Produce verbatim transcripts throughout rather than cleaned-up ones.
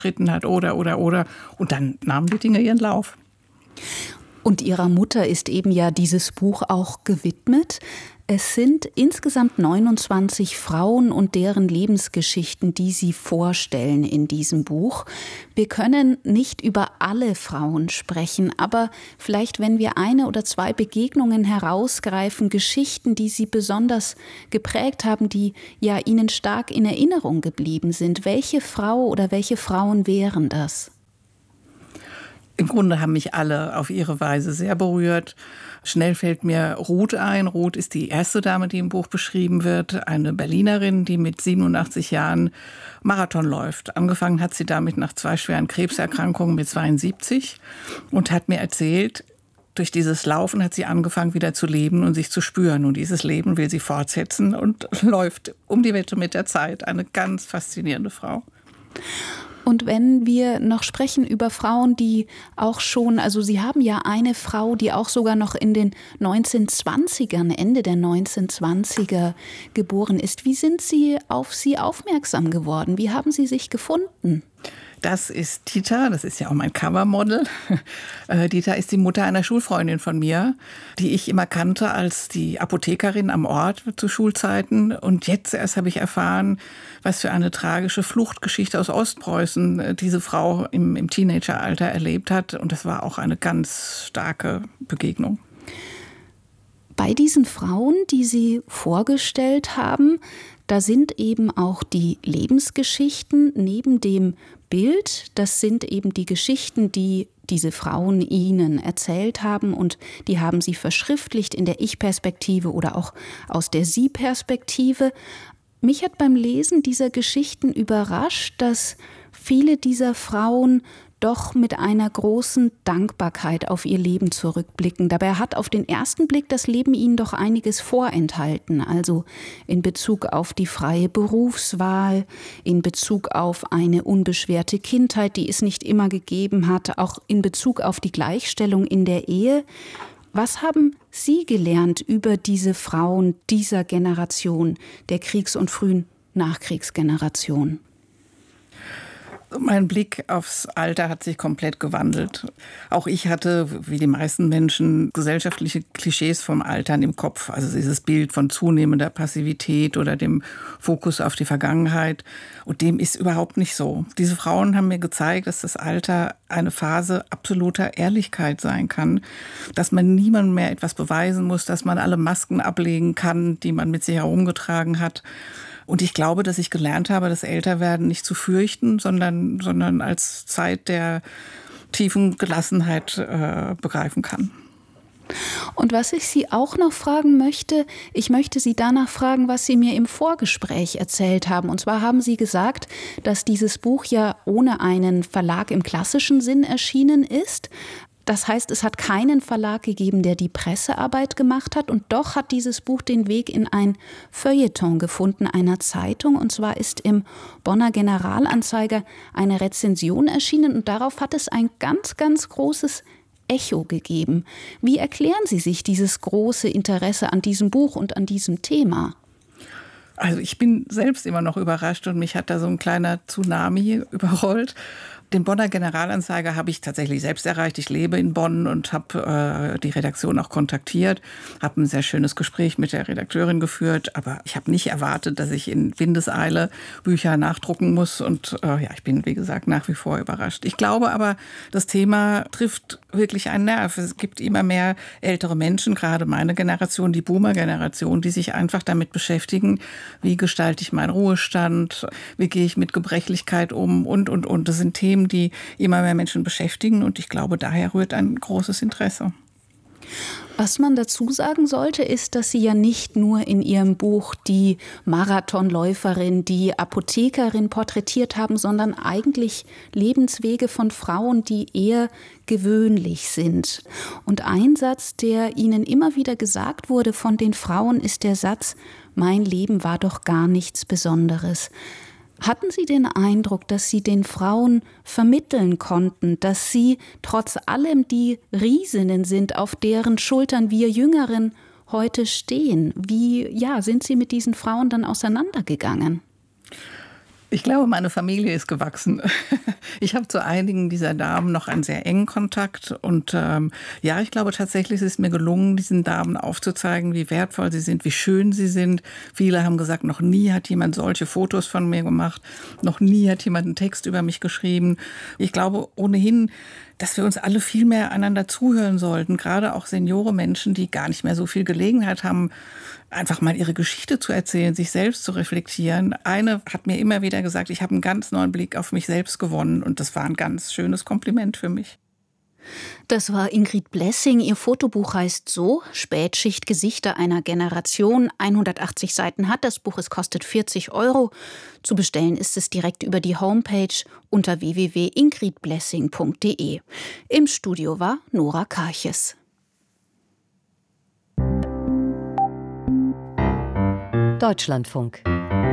geritten hat oder, oder, oder. Und dann nahmen die Dinge ihren Lauf. Und Ihrer Mutter ist eben ja dieses Buch auch gewidmet. Es sind insgesamt neunundzwanzig Frauen und deren Lebensgeschichten, die Sie vorstellen in diesem Buch. Wir können nicht über alle Frauen sprechen, aber vielleicht, wenn wir eine oder zwei Begegnungen herausgreifen, Geschichten, die Sie besonders geprägt haben, die ja Ihnen stark in Erinnerung geblieben sind. Welche Frau oder welche Frauen wären das? Im Grunde haben mich alle auf ihre Weise sehr berührt. Schnell fällt mir Ruth ein. Ruth ist die erste Dame, die im Buch beschrieben wird. Eine Berlinerin, die mit siebenundachtzig Jahren Marathon läuft. Angefangen hat sie damit nach zwei schweren Krebserkrankungen mit zweiundsiebzig und hat mir erzählt, durch dieses Laufen hat sie angefangen, wieder zu leben und sich zu spüren. Und dieses Leben will sie fortsetzen und läuft um die Wette mit der Zeit. Eine ganz faszinierende Frau. Und wenn wir noch sprechen über Frauen, die auch schon, also Sie haben ja eine Frau, die auch sogar noch in den neunzehnhundertzwanzigern, Ende der neunzehnhundertzwanziger geboren ist. Wie sind Sie auf sie aufmerksam geworden? Wie haben Sie sich gefunden? Das ist Dieter, das ist ja auch mein Covermodel. Äh, Dieter ist die Mutter einer Schulfreundin von mir, die ich immer kannte als die Apothekerin am Ort zu Schulzeiten. Und jetzt erst habe ich erfahren, was für eine tragische Fluchtgeschichte aus Ostpreußen diese Frau im, im Teenageralter erlebt hat. Und das war auch eine ganz starke Begegnung. Bei diesen Frauen, die Sie vorgestellt haben, da sind eben auch die Lebensgeschichten neben dem Bild. Das sind eben die Geschichten, die diese Frauen Ihnen erzählt haben und die haben Sie verschriftlicht in der Ich-Perspektive oder auch aus der Sie-Perspektive. Mich hat beim Lesen dieser Geschichten überrascht, dass viele dieser Frauen doch mit einer großen Dankbarkeit auf ihr Leben zurückblicken. Dabei hat auf den ersten Blick das Leben ihnen doch einiges vorenthalten. Also in Bezug auf die freie Berufswahl, in Bezug auf eine unbeschwerte Kindheit, die es nicht immer gegeben hat, auch in Bezug auf die Gleichstellung in der Ehe. Was haben Sie gelernt über diese Frauen dieser Generation, der Kriegs- und frühen Nachkriegsgeneration? Mein Blick aufs Alter hat sich komplett gewandelt. Auch ich hatte, wie die meisten Menschen, gesellschaftliche Klischees vom Altern im Kopf. Also dieses Bild von zunehmender Passivität oder dem Fokus auf die Vergangenheit. Und dem ist überhaupt nicht so. Diese Frauen haben mir gezeigt, dass das Alter eine Phase absoluter Ehrlichkeit sein kann. Dass man niemandem mehr etwas beweisen muss, dass man alle Masken ablegen kann, die man mit sich herumgetragen hat. Und ich glaube, dass ich gelernt habe, das Älterwerden nicht zu fürchten, sondern, sondern als Zeit der tiefen Gelassenheit äh, begreifen kann. Und was ich Sie auch noch fragen möchte, ich möchte Sie danach fragen, was Sie mir im Vorgespräch erzählt haben. Und zwar haben Sie gesagt, dass dieses Buch ja ohne einen Verlag im klassischen Sinn erschienen ist. Das heißt, es hat keinen Verlag gegeben, der die Pressearbeit gemacht hat. Und doch hat dieses Buch den Weg in ein Feuilleton gefunden, einer Zeitung. Und zwar ist im Bonner Generalanzeiger eine Rezension erschienen. Und darauf hat es ein ganz, ganz großes Echo gegeben. Wie erklären Sie sich dieses große Interesse an diesem Buch und an diesem Thema? Also ich bin selbst immer noch überrascht und mich hat da so ein kleiner Tsunami überrollt. Den Bonner Generalanzeiger habe ich tatsächlich selbst erreicht. Ich lebe in Bonn und habe äh, die Redaktion auch kontaktiert, habe ein sehr schönes Gespräch mit der Redakteurin geführt, aber ich habe nicht erwartet, dass ich in Windeseile Bücher nachdrucken muss und äh, ja, ich bin, wie gesagt, nach wie vor überrascht. Ich glaube aber, das Thema trifft wirklich einen Nerv. Es gibt immer mehr ältere Menschen, gerade meine Generation, die Boomer-Generation, die sich einfach damit beschäftigen, wie gestalte ich meinen Ruhestand, wie gehe ich mit Gebrechlichkeit um und, und, und. Das sind Themen, die immer mehr Menschen beschäftigen. Und ich glaube, daher rührt ein großes Interesse. Was man dazu sagen sollte, ist, dass Sie ja nicht nur in Ihrem Buch die Marathonläuferin, die Apothekerin porträtiert haben, sondern eigentlich Lebenswege von Frauen, die eher gewöhnlich sind. Und ein Satz, der Ihnen immer wieder gesagt wurde von den Frauen, ist der Satz: Mein Leben war doch gar nichts Besonderes. Hatten Sie den Eindruck, dass Sie den Frauen vermitteln konnten, dass sie trotz allem die Riesinnen sind, auf deren Schultern wir Jüngeren heute stehen? Wie, ja, sind Sie mit diesen Frauen dann auseinandergegangen? Ich glaube, meine Familie ist gewachsen. Ich habe zu einigen dieser Damen noch einen sehr engen Kontakt. Und ähm, ja, ich glaube tatsächlich, es ist mir gelungen, diesen Damen aufzuzeigen, wie wertvoll sie sind, wie schön sie sind. Viele haben gesagt, noch nie hat jemand solche Fotos von mir gemacht. Noch nie hat jemand einen Text über mich geschrieben. Ich glaube ohnehin, dass wir uns alle viel mehr einander zuhören sollten. Gerade auch seniore Menschen, die gar nicht mehr so viel Gelegenheit haben, einfach mal ihre Geschichte zu erzählen, sich selbst zu reflektieren. Eine hat mir immer wieder gesagt, ich habe einen ganz neuen Blick auf mich selbst gewonnen. Und das war ein ganz schönes Kompliment für mich. Das war Ingrid Blessing. Ihr Fotobuch heißt so: Spätschicht Gesichter einer Generation. hundertachtzig Seiten hat das Buch. Es kostet vierzig Euro. Zu bestellen ist es direkt über die Homepage unter w w w punkt ingrid blessing punkt d e. Im Studio war Nora Karches. Deutschlandfunk.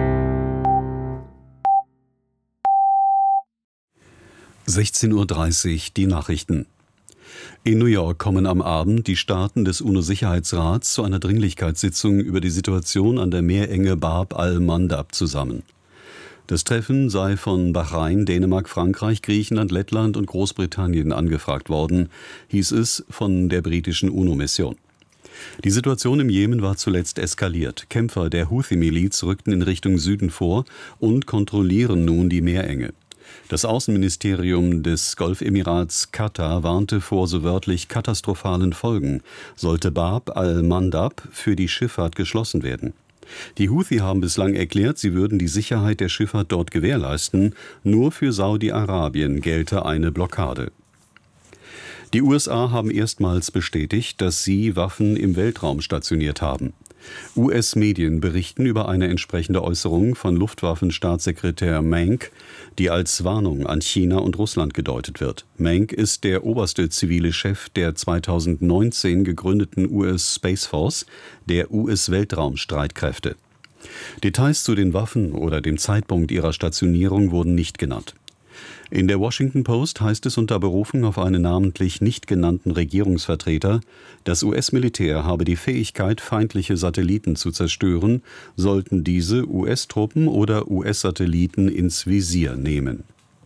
sechzehn Uhr dreißig, die Nachrichten. In New York kommen am Abend die Staaten des UNO-Sicherheitsrats zu einer Dringlichkeitssitzung über die Situation an der Meerenge Bab al-Mandab zusammen. Das Treffen sei von Bahrain, Dänemark, Frankreich, Griechenland, Lettland und Großbritannien angefragt worden, hieß es von der britischen UNO-Mission. Die Situation im Jemen war zuletzt eskaliert. Kämpfer der Houthi-Miliz rückten in Richtung Süden vor und kontrollieren nun die Meerenge. Das Außenministerium des Golfemirats Katar warnte vor so wörtlich katastrophalen Folgen, sollte Bab al-Mandab für die Schifffahrt geschlossen werden. Die Houthi haben bislang erklärt, sie würden die Sicherheit der Schifffahrt dort gewährleisten, nur für Saudi-Arabien gelte eine Blockade. Die U S A haben erstmals bestätigt, dass sie Waffen im Weltraum stationiert haben. U S-Medien berichten über eine entsprechende Äußerung von Luftwaffenstaatssekretär Mank, die als Warnung an China und Russland gedeutet wird. Mank ist der oberste zivile Chef der zweitausendneunzehn gegründeten U S Space Force, der U S-Weltraumstreitkräfte. Details zu den Waffen oder dem Zeitpunkt ihrer Stationierung wurden nicht genannt. In der Washington Post heißt es unter Berufung auf einen namentlich nicht genannten Regierungsvertreter, das U S-Militär habe die Fähigkeit, feindliche Satelliten zu zerstören, sollten diese U S-Truppen oder U S-Satelliten ins Visier nehmen.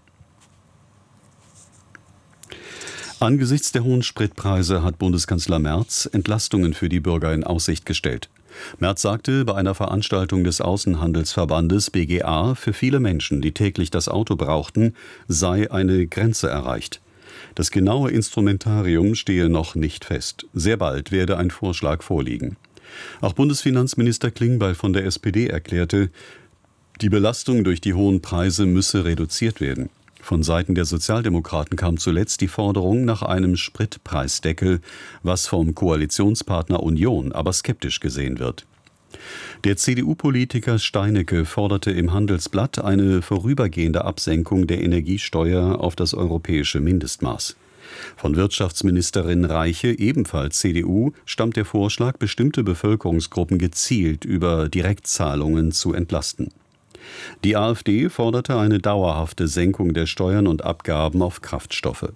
Angesichts der hohen Spritpreise hat Bundeskanzler Merz Entlastungen für die Bürger in Aussicht gestellt. Merz sagte bei einer Veranstaltung des Außenhandelsverbandes B G A, für viele Menschen, die täglich das Auto brauchten, sei eine Grenze erreicht. Das genaue Instrumentarium stehe noch nicht fest. Sehr bald werde ein Vorschlag vorliegen. Auch Bundesfinanzminister Klingbeil von der S P D erklärte, die Belastung durch die hohen Preise müsse reduziert werden. Von Seiten der Sozialdemokraten kam zuletzt die Forderung nach einem Spritpreisdeckel, was vom Koalitionspartner Union aber skeptisch gesehen wird. Der C D U-Politiker Steinecke forderte im Handelsblatt eine vorübergehende Absenkung der Energiesteuer auf das europäische Mindestmaß. Von Wirtschaftsministerin Reiche, ebenfalls C D U, stammt der Vorschlag, bestimmte Bevölkerungsgruppen gezielt über Direktzahlungen zu entlasten. Die AfD forderte eine dauerhafte Senkung der Steuern und Abgaben auf Kraftstoffe.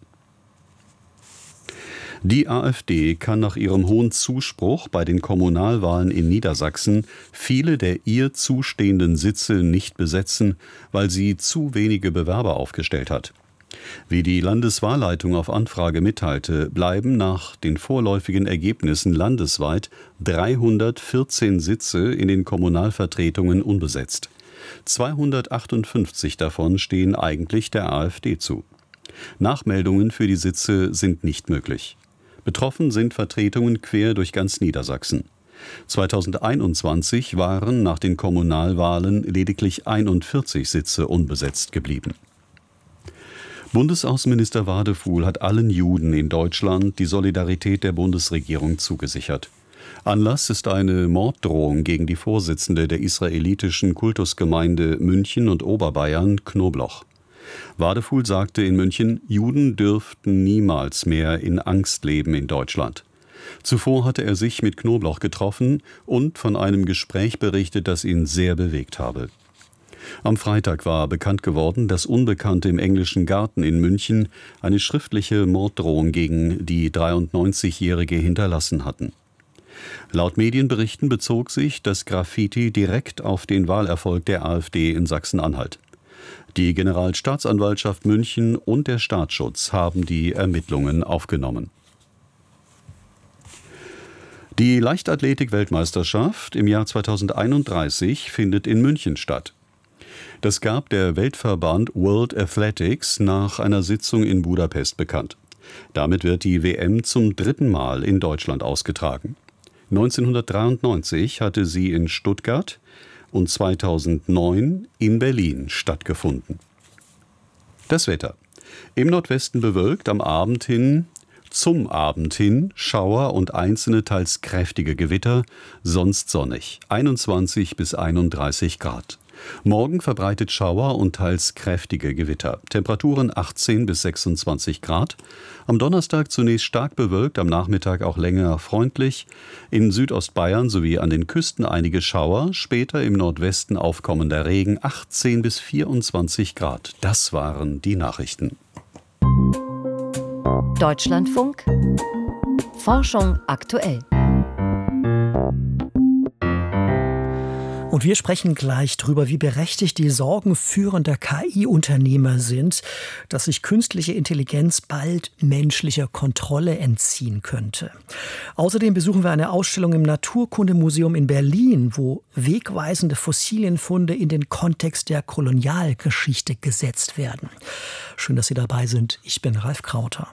Die AfD kann nach ihrem hohen Zuspruch bei den Kommunalwahlen in Niedersachsen viele der ihr zustehenden Sitze nicht besetzen, weil sie zu wenige Bewerber aufgestellt hat. Wie die Landeswahlleitung auf Anfrage mitteilte, bleiben nach den vorläufigen Ergebnissen landesweit dreihundertvierzehn Sitze in den Kommunalvertretungen unbesetzt. zweihundertachtundfünfzig davon stehen eigentlich der AfD zu. Nachmeldungen für die Sitze sind nicht möglich. Betroffen sind Vertretungen quer durch ganz Niedersachsen. zweitausendeinundzwanzig waren nach den Kommunalwahlen lediglich einundvierzig Sitze unbesetzt geblieben. Bundesaußenminister Wadefuhl hat allen Juden in Deutschland die Solidarität der Bundesregierung zugesichert. Anlass ist eine Morddrohung gegen die Vorsitzende der israelitischen Kultusgemeinde München und Oberbayern, Knobloch. Wadefuhl sagte in München, Juden dürften niemals mehr in Angst leben in Deutschland. Zuvor hatte er sich mit Knobloch getroffen und von einem Gespräch berichtet, das ihn sehr bewegt habe. Am Freitag war bekannt geworden, dass Unbekannte im Englischen Garten in München eine schriftliche Morddrohung gegen die dreiundneunzigjährige hinterlassen hatten. Laut Medienberichten bezog sich das Graffiti direkt auf den Wahlerfolg der AfD in Sachsen-Anhalt. Die Generalstaatsanwaltschaft München und der Staatsschutz haben die Ermittlungen aufgenommen. Die Leichtathletik-Weltmeisterschaft im Jahr zweitausendeinunddreißig findet in München statt. Das gab der Weltverband World Athletics nach einer Sitzung in Budapest bekannt. Damit wird die W M zum dritten Mal in Deutschland ausgetragen. neunzehnhundertdreiundneunzig hatte sie in Stuttgart und zweitausendneun in Berlin stattgefunden. Das Wetter. Im Nordwesten bewölkt, am Abend hin Zum Abend hin Schauer und einzelne teils kräftige Gewitter, sonst sonnig, einundzwanzig bis einunddreißig Grad. Morgen verbreitet Schauer und teils kräftige Gewitter, Temperaturen achtzehn bis sechsundzwanzig Grad. Am Donnerstag zunächst stark bewölkt, am Nachmittag auch länger freundlich. In Südostbayern sowie an den Küsten einige Schauer, später im Nordwesten aufkommender Regen, achtzehn bis vierundzwanzig Grad. Das waren die Nachrichten. Deutschlandfunk. Forschung aktuell. Und wir sprechen gleich darüber, wie berechtigt die Sorgen führender K I-Unternehmer sind, dass sich künstliche Intelligenz bald menschlicher Kontrolle entziehen könnte. Außerdem besuchen wir eine Ausstellung im Naturkundemuseum in Berlin, wo wegweisende Fossilienfunde in den Kontext der Kolonialgeschichte gesetzt werden. Schön, dass Sie dabei sind. Ich bin Ralf Krauter.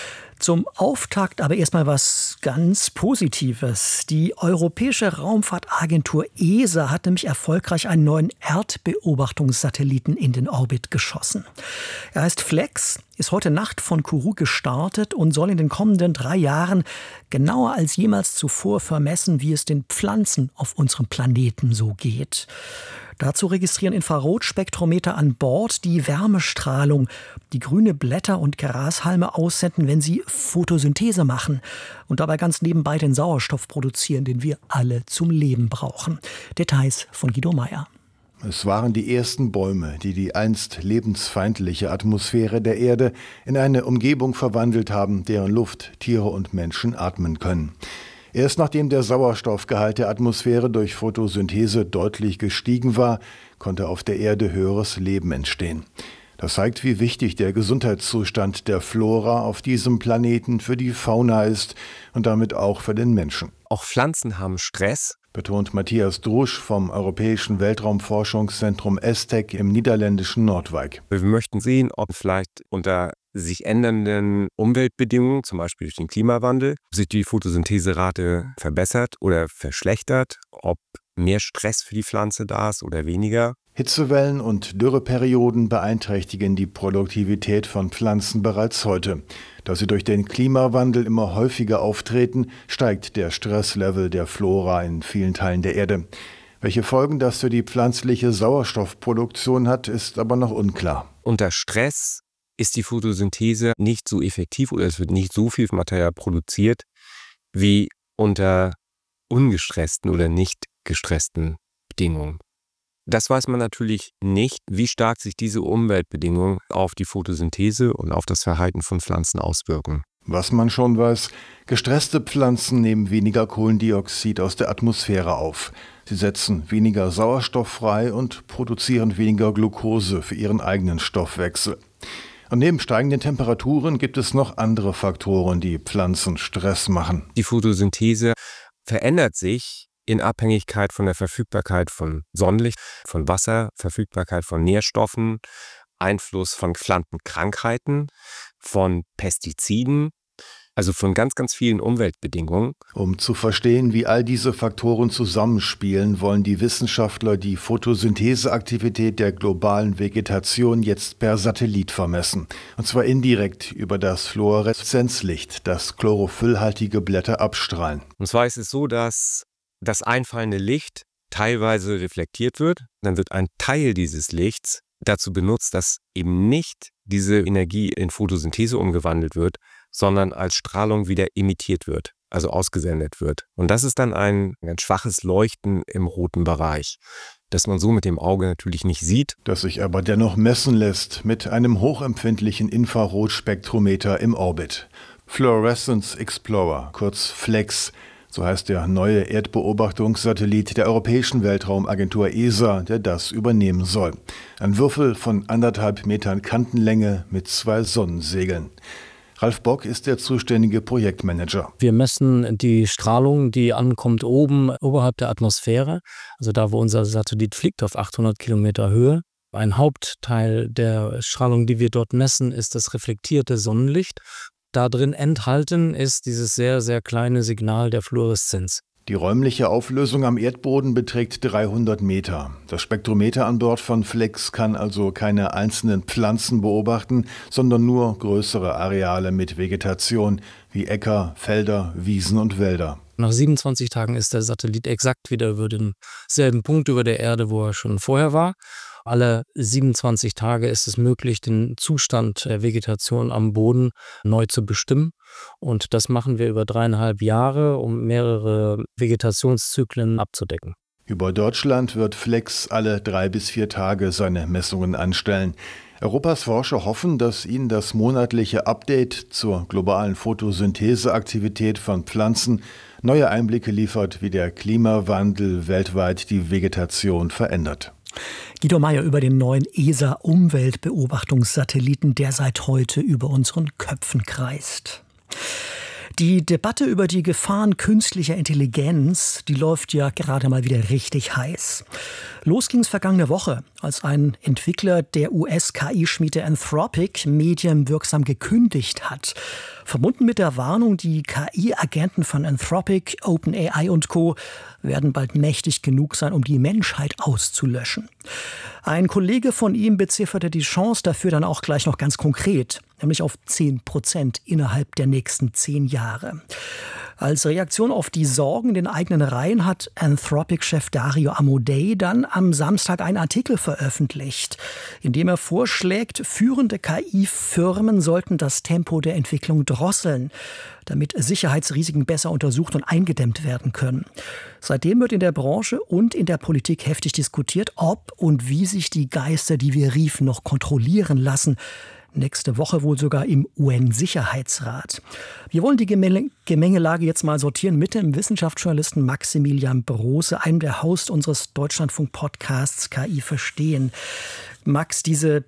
Zum Auftakt aber erstmal was ganz Positives. Die Europäische Raumfahrtagentur E S A hat nämlich erfolgreich einen neuen Erdbeobachtungssatelliten in den Orbit geschossen. Er heißt Flex, ist heute Nacht von Kourou gestartet und soll in den kommenden drei Jahren genauer als jemals zuvor vermessen, wie es den Pflanzen auf unserem Planeten so geht. Dazu registrieren Infrarotspektrometer an Bord die Wärmestrahlung, die grüne Blätter und Grashalme aussenden, wenn sie Photosynthese machen und dabei ganz nebenbei den Sauerstoff produzieren, den wir alle zum Leben brauchen. Details von Guido Meyer. Es waren die ersten Bäume, die die einst lebensfeindliche Atmosphäre der Erde in eine Umgebung verwandelt haben, deren Luft Tiere und Menschen atmen können. Erst nachdem der Sauerstoffgehalt der Atmosphäre durch Photosynthese deutlich gestiegen war, konnte auf der Erde höheres Leben entstehen. Das zeigt, wie wichtig der Gesundheitszustand der Flora auf diesem Planeten für die Fauna ist und damit auch für den Menschen. Auch Pflanzen haben Stress, betont Matthias Drusch vom Europäischen Weltraumforschungszentrum ESTEC im niederländischen Nordwijk. Wir möchten sehen, ob vielleicht unter sich ändernden Umweltbedingungen, zum Beispiel durch den Klimawandel, sich die Photosyntheserate verbessert oder verschlechtert, ob mehr Stress für die Pflanze da ist oder weniger. Hitzewellen und Dürreperioden beeinträchtigen die Produktivität von Pflanzen bereits heute. Da sie durch den Klimawandel immer häufiger auftreten, steigt der Stresslevel der Flora in vielen Teilen der Erde. Welche Folgen das für die pflanzliche Sauerstoffproduktion hat, ist aber noch unklar. Unter Stress ist die Photosynthese nicht so effektiv oder es wird nicht so viel Material produziert wie unter ungestressten oder nicht gestressten Bedingungen. Das weiß man natürlich nicht, wie stark sich diese Umweltbedingungen auf die Photosynthese und auf das Verhalten von Pflanzen auswirken. Was man schon weiß, gestresste Pflanzen nehmen weniger Kohlendioxid aus der Atmosphäre auf. Sie setzen weniger Sauerstoff frei und produzieren weniger Glucose für ihren eigenen Stoffwechsel. Und neben steigenden Temperaturen gibt es noch andere Faktoren, die Pflanzen Stress machen. Die Photosynthese verändert sich in Abhängigkeit von der Verfügbarkeit von Sonnenlicht, von Wasser, Verfügbarkeit von Nährstoffen, Einfluss von Pflanzenkrankheiten, von Pestiziden, also von ganz, ganz vielen Umweltbedingungen. Um zu verstehen, wie all diese Faktoren zusammenspielen, wollen die Wissenschaftler die Photosyntheseaktivität der globalen Vegetation jetzt per Satellit vermessen. Und zwar indirekt über das Fluoreszenzlicht, das chlorophyllhaltige Blätter abstrahlen. Und zwar ist es so, dass das einfallende Licht teilweise reflektiert wird. Dann wird ein Teil dieses Lichts dazu benutzt, dass eben nicht diese Energie in Photosynthese umgewandelt wird, sondern als Strahlung wieder emittiert wird, also ausgesendet wird. Und das ist dann ein ganz schwaches Leuchten im roten Bereich, das man so mit dem Auge natürlich nicht sieht. Das sich aber dennoch messen lässt mit einem hochempfindlichen Infrarotspektrometer im Orbit. Fluorescence Explorer, kurz Flex, So heißt der neue Erdbeobachtungssatellit der Europäischen Weltraumagentur E S A, der das übernehmen soll. Ein Würfel von anderthalb Metern Kantenlänge mit zwei Sonnensegeln. Ralf Bock ist der zuständige Projektmanager. Wir messen die Strahlung, die ankommt oben oberhalb der Atmosphäre, also da, wo unser Satellit fliegt, auf achthundert Kilometer Höhe. Ein Hauptteil der Strahlung, die wir dort messen, ist das reflektierte Sonnenlicht. Da drin enthalten ist dieses sehr, sehr kleine Signal der Fluoreszenz. Die räumliche Auflösung am Erdboden beträgt dreihundert Meter. Das Spektrometer an Bord von Flex kann also keine einzelnen Pflanzen beobachten, sondern nur größere Areale mit Vegetation wie Äcker, Felder, Wiesen und Wälder. Nach siebenundzwanzig Tagen ist der Satellit exakt wieder über denselben Punkt über der Erde, wo er schon vorher war. Alle siebenundzwanzig Tage ist es möglich, den Zustand der Vegetation am Boden neu zu bestimmen. Und das machen wir über dreieinhalb Jahre, um mehrere Vegetationszyklen abzudecken. Über Deutschland wird Flex alle drei bis vier Tage seine Messungen anstellen. Europas Forscher hoffen, dass ihnen das monatliche Update zur globalen Photosyntheseaktivität von Pflanzen neue Einblicke liefert, wie der Klimawandel weltweit die Vegetation verändert. Guido Meyer über den neuen E S A-Umweltbeobachtungssatelliten, der seit heute über unseren Köpfen kreist. Die Debatte über die Gefahren künstlicher Intelligenz, die läuft ja gerade mal wieder richtig heiß. Los ging es vergangene Woche, als ein Entwickler der U S-K I-Schmiede Anthropic medienwirksam gekündigt hat. Verbunden mit der Warnung, die K I-Agenten von Anthropic, OpenAI und Co. werden bald mächtig genug sein, um die Menschheit auszulöschen. Ein Kollege von ihm bezifferte die Chance dafür dann auch gleich noch ganz konkret, nämlich auf zehn Prozent innerhalb der nächsten zehn Jahre. Als Reaktion auf die Sorgen in den eigenen Reihen hat Anthropic-Chef Dario Amodei dann am Samstag einen Artikel veröffentlicht, in dem er vorschlägt, führende K I-Firmen sollten das Tempo der Entwicklung drosseln, damit Sicherheitsrisiken besser untersucht und eingedämmt werden können. Seitdem wird in der Branche und in der Politik heftig diskutiert, ob und wie sich die Geister, die wir riefen, noch kontrollieren lassen. Nächste Woche wohl sogar im U N-Sicherheitsrat. Wir wollen die Gemengelage jetzt mal sortieren mit dem Wissenschaftsjournalisten Maximilian Brose, einem der Hosts unseres Deutschlandfunk-Podcasts K I verstehen. Max, diese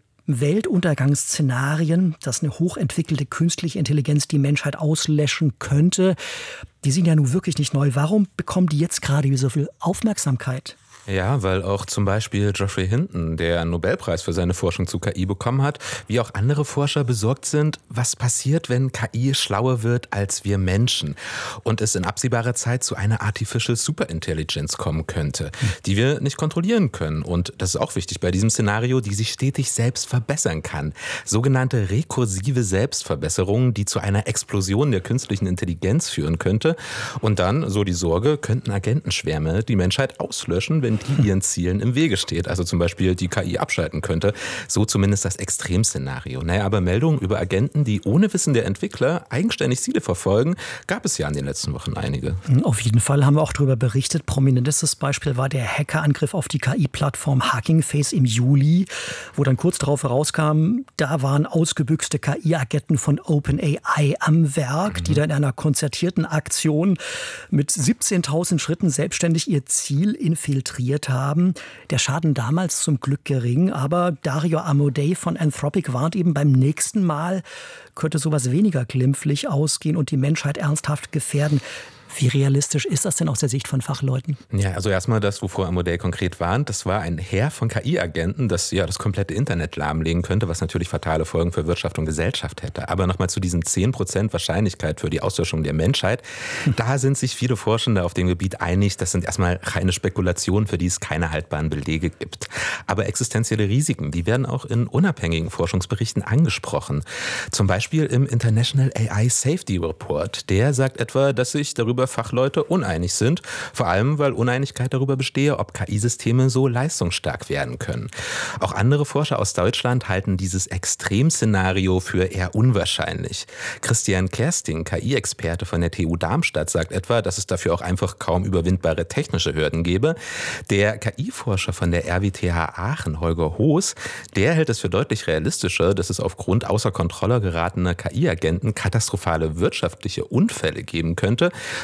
Weltuntergangsszenarien, dass eine hochentwickelte künstliche Intelligenz die Menschheit auslöschen könnte, die sind ja nun wirklich nicht neu. Warum bekommen die jetzt gerade so viel Aufmerksamkeit? Ja, weil auch zum Beispiel Geoffrey Hinton, der einen Nobelpreis für seine Forschung zu K I bekommen hat, wie auch andere Forscher besorgt sind, was passiert, wenn K I schlauer wird als wir Menschen und es in absehbarer Zeit zu einer Artificial Superintelligence kommen könnte, die wir nicht kontrollieren können. Und das ist auch wichtig bei diesem Szenario, die sich stetig selbst verbessern kann. Sogenannte rekursive Selbstverbesserungen, die zu einer Explosion der künstlichen Intelligenz führen könnte. Und dann, so die Sorge, könnten Agentenschwärme die Menschheit auslöschen, wenn die ihren Zielen im Wege steht, also zum Beispiel die K I abschalten könnte. So zumindest das Extremszenario. Naja, aber Meldungen über Agenten, die ohne Wissen der Entwickler eigenständig Ziele verfolgen, gab es ja in den letzten Wochen einige. Auf jeden Fall haben wir auch darüber berichtet. Prominentestes Beispiel war der Hackerangriff auf die K I-Plattform Hugging Face im Juli, wo dann kurz darauf herauskam, da waren ausgebüxte K I-Agenten von OpenAI am Werk, mhm. die dann in einer konzertierten Aktion mit siebzehntausend Schritten selbstständig ihr Ziel infiltriert haben. Der Schaden damals zum Glück gering, aber Dario Amodei von Anthropic warnt eben, beim nächsten Mal könnte sowas weniger glimpflich ausgehen und die Menschheit ernsthaft gefährden. Wie realistisch ist das denn aus der Sicht von Fachleuten? Ja, also erstmal das, wovor Amodei konkret warnt, das war ein Heer von K I-Agenten, das ja das komplette Internet lahmlegen könnte, was natürlich fatale Folgen für Wirtschaft und Gesellschaft hätte. Aber nochmal zu diesen zehn Prozent Wahrscheinlichkeit für die Auslöschung der Menschheit. Da sind sich viele Forschende auf dem Gebiet einig, das sind erstmal reine Spekulationen, für die es keine haltbaren Belege gibt. Aber existenzielle Risiken, die werden auch in unabhängigen Forschungsberichten angesprochen. Zum Beispiel im International A I Safety Report. Der sagt etwa, dass sich darüber Fachleute uneinig sind, vor allem weil Uneinigkeit darüber bestehe, ob K I-Systeme so leistungsstark werden können. Auch andere Forscher aus Deutschland halten dieses Extremszenario für eher unwahrscheinlich. Christian Kersting, K I-Experte von der T U Darmstadt, sagt etwa, dass es dafür auch einfach kaum überwindbare technische Hürden gäbe. Der K I-Forscher von der R W T H Aachen, Holger Hoos, der hält es für deutlich realistischer, dass es aufgrund außer Kontrolle geratener K I-Agenten katastrophale wirtschaftliche Unfälle geben könnte.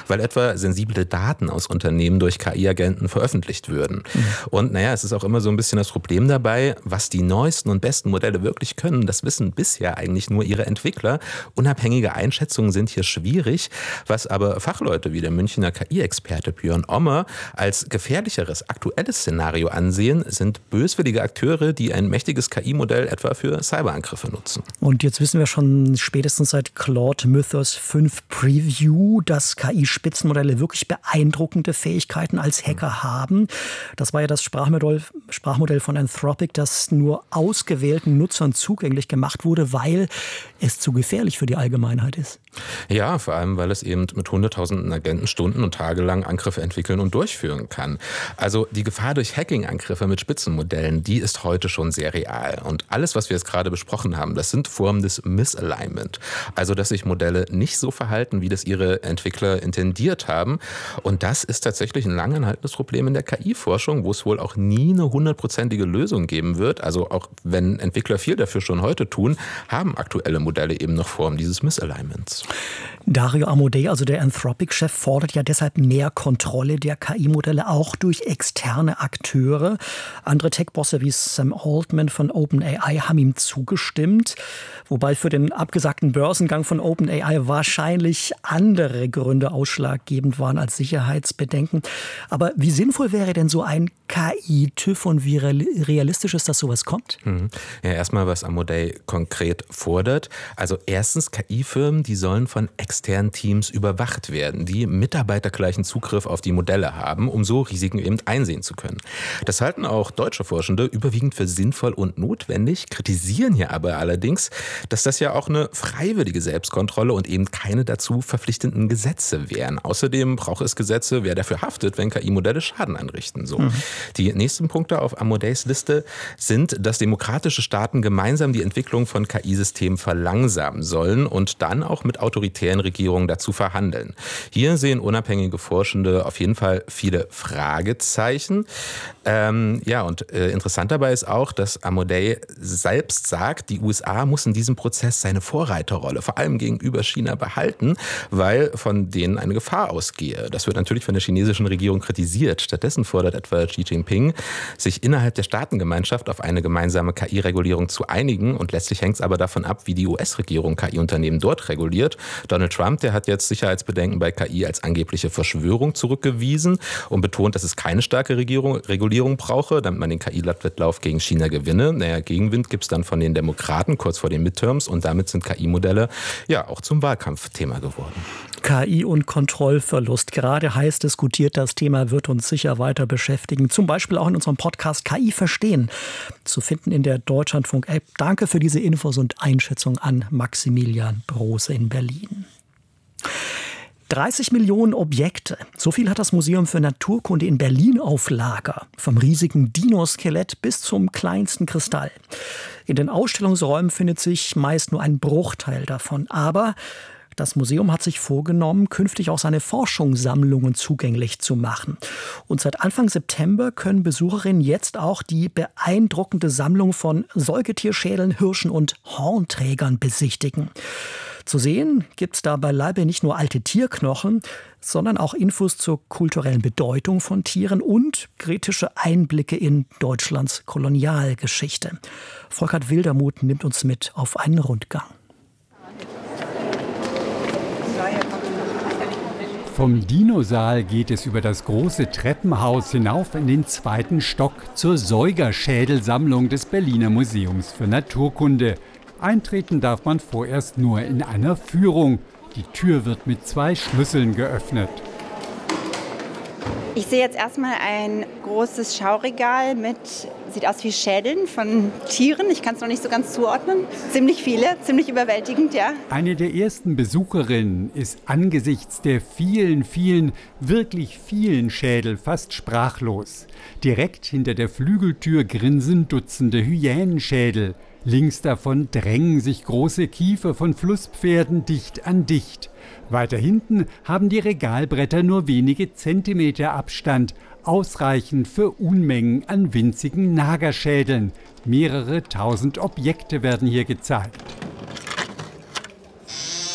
weil etwa sensible Daten aus Unternehmen durch K I-Agenten veröffentlicht würden. Mhm. Und naja, es ist auch immer so ein bisschen das Problem dabei, was die neuesten und besten Modelle wirklich können, das wissen bisher eigentlich nur ihre Entwickler. Unabhängige Einschätzungen sind hier schwierig, was aber Fachleute wie der Münchner K I-Experte Björn Ommer als gefährlicheres aktuelles Szenario ansehen, sind böswillige Akteure, die ein mächtiges K I-Modell etwa für Cyberangriffe nutzen. Und jetzt wissen wir schon spätestens seit Claude Mythos fünf Preview, dass K I-Spitzenmodelle wirklich beeindruckende Fähigkeiten als Hacker haben. Das war ja das Sprachmodell, Sprachmodell von Anthropic, das nur ausgewählten Nutzern zugänglich gemacht wurde, weil es zu gefährlich für die Allgemeinheit ist. Ja, vor allem, weil es eben mit hunderttausenden Agenten stunden- und tagelang Angriffe entwickeln und durchführen kann. Also die Gefahr durch Hacking-Angriffe mit Spitzenmodellen, die ist heute schon sehr real. Und alles, was wir jetzt gerade besprochen haben, das sind Formen des Misalignment. Also, dass sich Modelle nicht so verhalten, wie das ihre Entwickler intendiert haben. Und das ist tatsächlich ein langanhaltendes Problem in der K I-Forschung, wo es wohl auch nie eine hundertprozentige Lösung geben wird. Also auch wenn Entwickler viel dafür schon heute tun, haben aktuelle Modelle eben noch Formen dieses Misalignments. Dario Amodei, also der Anthropic-Chef, fordert ja deshalb mehr Kontrolle der K I-Modelle, auch durch externe Akteure. Andere Tech-Bosse wie Sam Altman von OpenAI haben ihm zugestimmt. Wobei für den abgesagten Börsengang von OpenAI wahrscheinlich andere Gründe ausschlaggebend waren als Sicherheitsbedenken. Aber wie sinnvoll wäre denn so ein K I-TÜV und wie realistisch ist, dass sowas kommt? Ja, erstmal, was Amodei konkret fordert. Also erstens, K I-Firmen, die sollen von externen Teams überwacht werden, die mitarbeitergleichen Zugriff auf die Modelle haben, um so Risiken eben einsehen zu können. Das halten auch deutsche Forschende überwiegend für sinnvoll und notwendig, kritisieren hier aber allerdings, dass das ja auch eine freiwillige Selbstkontrolle und eben keine dazu verpflichtenden Gesetze wären. Außerdem braucht es Gesetze, wer dafür haftet, wenn K I-Modelle Schaden anrichten. So. Mhm. Die nächsten Punkte auf Amodeis Liste sind, dass demokratische Staaten gemeinsam die Entwicklung von K I-Systemen verlangsamen sollen und dann auch mit autoritären Regierungen dazu verhandeln. Hier sehen unabhängige Forschende auf jeden Fall viele Fragezeichen. Ähm, ja, und äh, interessant dabei ist auch, dass Amodei selbst sagt, die U S A muss in diesem Prozess seine Vorreiterrolle, vor allem gegenüber China, behalten, weil von denen eine Gefahr ausgehe. Das wird natürlich von der chinesischen Regierung kritisiert. Stattdessen fordert etwa Xi Jinping, sich innerhalb der Staatengemeinschaft auf eine gemeinsame K I-Regulierung zu einigen. Und letztlich hängt es aber davon ab, wie die U S-Regierung K I-Unternehmen dort reguliert. Donald Trump, der hat jetzt Sicherheitsbedenken bei K I als angebliche Verschwörung zurückgewiesen und betont, dass es keine starke Regierung, Regulierung brauche, damit man den K I-Wettlauf gegen China gewinne. Naja, Gegenwind gibt es dann von den Demokraten kurz vor den Midterms und damit sind K I-Modelle ja auch zum Wahlkampfthema geworden. K I und Kontrollverlust. Gerade heiß diskutiert, das Thema wird uns sicher weiter beschäftigen. Zum Beispiel auch in unserem Podcast K I verstehen. Zu finden in der Deutschlandfunk-App. Danke für diese Infos und Einschätzung an Maximilian Brose in Berlin. dreißig Millionen Objekte. So viel hat das Museum für Naturkunde in Berlin auf Lager. Vom riesigen Dinoskelett bis zum kleinsten Kristall. In den Ausstellungsräumen findet sich meist nur ein Bruchteil davon. Aber das Museum hat sich vorgenommen, künftig auch seine Forschungssammlungen zugänglich zu machen. Und seit Anfang September können Besucherinnen jetzt auch die beeindruckende Sammlung von Säugetierschädeln, Hirschen und Hornträgern besichtigen. Zu sehen gibt es da beileibe nicht nur alte Tierknochen, sondern auch Infos zur kulturellen Bedeutung von Tieren und kritische Einblicke in Deutschlands Kolonialgeschichte. Volkert Wildermuth nimmt uns mit auf einen Rundgang. Vom Dinosaal geht es über das große Treppenhaus hinauf in den zweiten Stock zur Säugerschädelsammlung des Berliner Museums für Naturkunde. Eintreten darf man vorerst nur in einer Führung. Die Tür wird mit zwei Schlüsseln geöffnet. Ich sehe jetzt erstmal ein großes Schauregal mit, sieht aus wie Schädeln von Tieren. Ich kann es noch nicht so ganz zuordnen. Ziemlich viele, ziemlich überwältigend, ja. Eine der ersten Besucherinnen ist angesichts der vielen, vielen, wirklich vielen Schädel fast sprachlos. Direkt hinter der Flügeltür grinsen Dutzende Hyänenschädel. Links davon drängen sich große Kiefer von Flusspferden dicht an dicht. Weiter hinten haben die Regalbretter nur wenige Zentimeter Abstand, ausreichend für Unmengen an winzigen Nagerschädeln. Mehrere tausend Objekte werden hier gezeigt.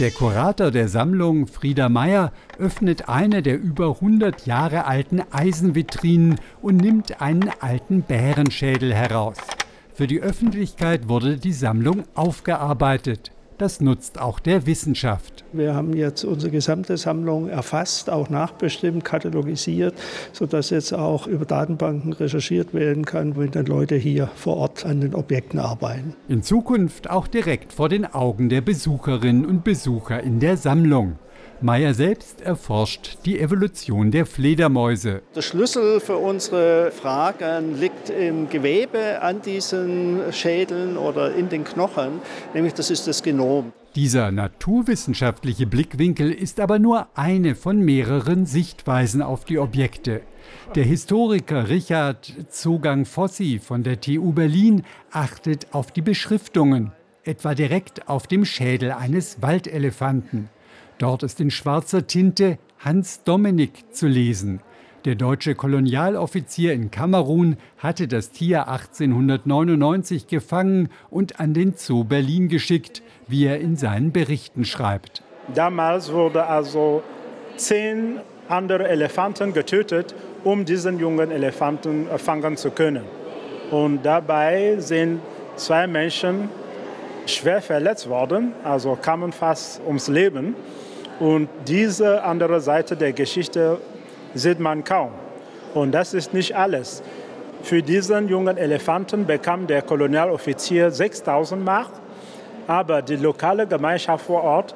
Der Kurator der Sammlung, Frieder Meyer, öffnet eine der über hundert Jahre alten Eisenvitrinen und nimmt einen alten Bärenschädel heraus. Für die Öffentlichkeit wurde die Sammlung aufgearbeitet. Das nutzt auch der Wissenschaft. Wir haben jetzt unsere gesamte Sammlung erfasst, auch nachbestimmt, katalogisiert, sodass jetzt auch über Datenbanken recherchiert werden kann, wenn dann Leute hier vor Ort an den Objekten arbeiten. In Zukunft auch direkt vor den Augen der Besucherinnen und Besucher in der Sammlung. Meyer selbst erforscht die Evolution der Fledermäuse. Der Schlüssel für unsere Fragen liegt im Gewebe an diesen Schädeln oder in den Knochen, nämlich das ist das Genom. Dieser naturwissenschaftliche Blickwinkel ist aber nur eine von mehreren Sichtweisen auf die Objekte. Der Historiker Richard Zogang-Fossi von der T U Berlin achtet auf die Beschriftungen, etwa direkt auf dem Schädel eines Waldelefanten. Dort ist in schwarzer Tinte Hans Dominik zu lesen. Der deutsche Kolonialoffizier in Kamerun hatte das Tier achtzehnhundertneunundneunzig gefangen und an den Zoo Berlin geschickt, wie er in seinen Berichten schreibt. Damals wurden also zehn andere Elefanten getötet, um diesen jungen Elefanten fangen zu können. Und dabei sind zwei Menschen schwer verletzt worden, also kamen fast ums Leben. Und diese andere Seite der Geschichte sieht man kaum. Und das ist nicht alles. Für diesen jungen Elefanten bekam der Kolonialoffizier sechstausend Mark, aber die lokale Gemeinschaft vor Ort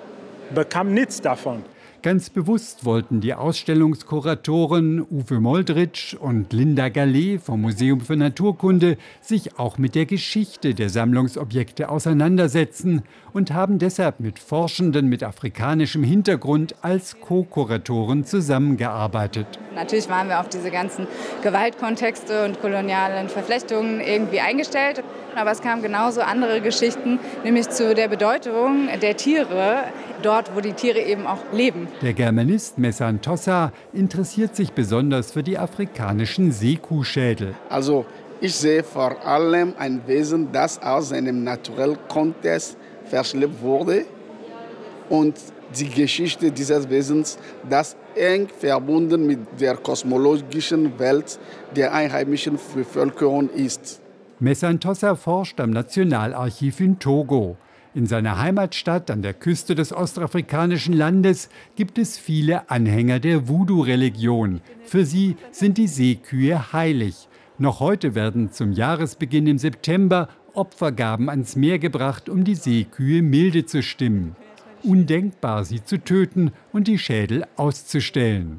bekam nichts davon. Ganz bewusst wollten die Ausstellungskuratoren Uwe Moldritsch und Linda Gallet vom Museum für Naturkunde sich auch mit der Geschichte der Sammlungsobjekte auseinandersetzen und haben deshalb mit Forschenden mit afrikanischem Hintergrund als Co-Kuratoren zusammengearbeitet. Natürlich waren wir auf diese ganzen Gewaltkontexte und kolonialen Verflechtungen irgendwie eingestellt. Aber es kamen genauso andere Geschichten, nämlich zu der Bedeutung der Tiere, dort, wo die Tiere eben auch leben. Der Germanist Messan Tossa interessiert sich besonders für die afrikanischen Seekuhschädel. Also ich sehe vor allem ein Wesen, das aus seinem naturellen Kontext verschleppt wurde. Und die Geschichte dieses Wesens, das eng verbunden mit der kosmologischen Welt der einheimischen Bevölkerung ist. Messan Tossa forscht am Nationalarchiv in Togo. In seiner Heimatstadt an der Küste des ostafrikanischen Landes gibt es viele Anhänger der Voodoo-Religion. Für sie sind die Seekühe heilig. Noch heute werden zum Jahresbeginn im September Opfergaben ans Meer gebracht, um die Seekühe milde zu stimmen. Undenkbar, sie zu töten und die Schädel auszustellen.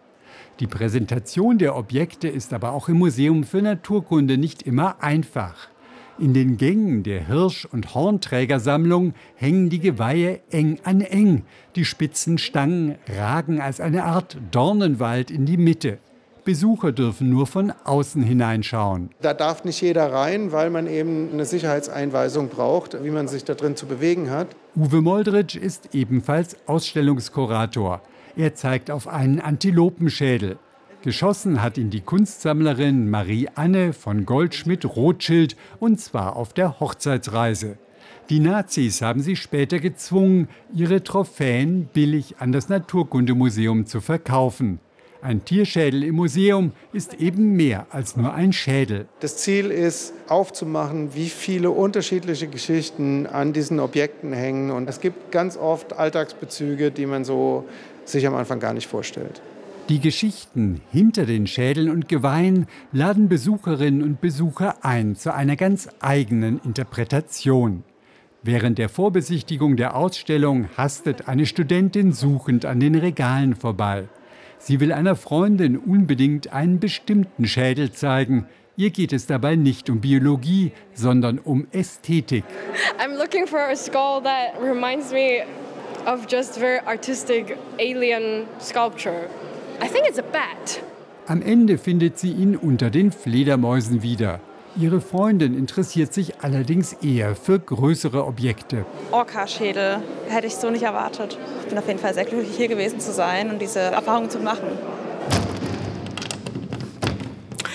Die Präsentation der Objekte ist aber auch im Museum für Naturkunde nicht immer einfach. In den Gängen der Hirsch- und Hornträgersammlung hängen die Geweihe eng an eng. Die spitzen Stangen ragen als eine Art Dornenwald in die Mitte. Besucher dürfen nur von außen hineinschauen. Da darf nicht jeder rein, weil man eben eine Sicherheitseinweisung braucht, wie man sich da drin zu bewegen hat. Uwe Moldritsch ist ebenfalls Ausstellungskurator. Er zeigt auf einen Antilopenschädel. Geschossen hat ihn die Kunstsammlerin Marie-Anne von Goldschmidt-Rothschild, und zwar auf der Hochzeitsreise. Die Nazis haben sie später gezwungen, ihre Trophäen billig an das Naturkundemuseum zu verkaufen. Ein Tierschädel im Museum ist eben mehr als nur ein Schädel. Das Ziel ist, aufzumachen, wie viele unterschiedliche Geschichten an diesen Objekten hängen. Und es gibt ganz oft Alltagsbezüge, die man so sich am Anfang gar nicht vorstellt. Die Geschichten hinter den Schädeln und Geweihen laden Besucherinnen und Besucher ein zu einer ganz eigenen Interpretation. Während der Vorbesichtigung der Ausstellung hastet eine Studentin suchend an den Regalen vorbei. Sie will einer Freundin unbedingt einen bestimmten Schädel zeigen. Ihr geht es dabei nicht um Biologie, sondern um Ästhetik. I'm looking for a skull that reminds me of just very artistic alien sculpture. I think it's a bat. Am Ende findet sie ihn unter den Fledermäusen wieder. Ihre Freundin interessiert sich allerdings eher für größere Objekte. Orca-Schädel hätte ich so nicht erwartet. Ich bin auf jeden Fall sehr glücklich, hier gewesen zu sein und diese Erfahrung zu machen.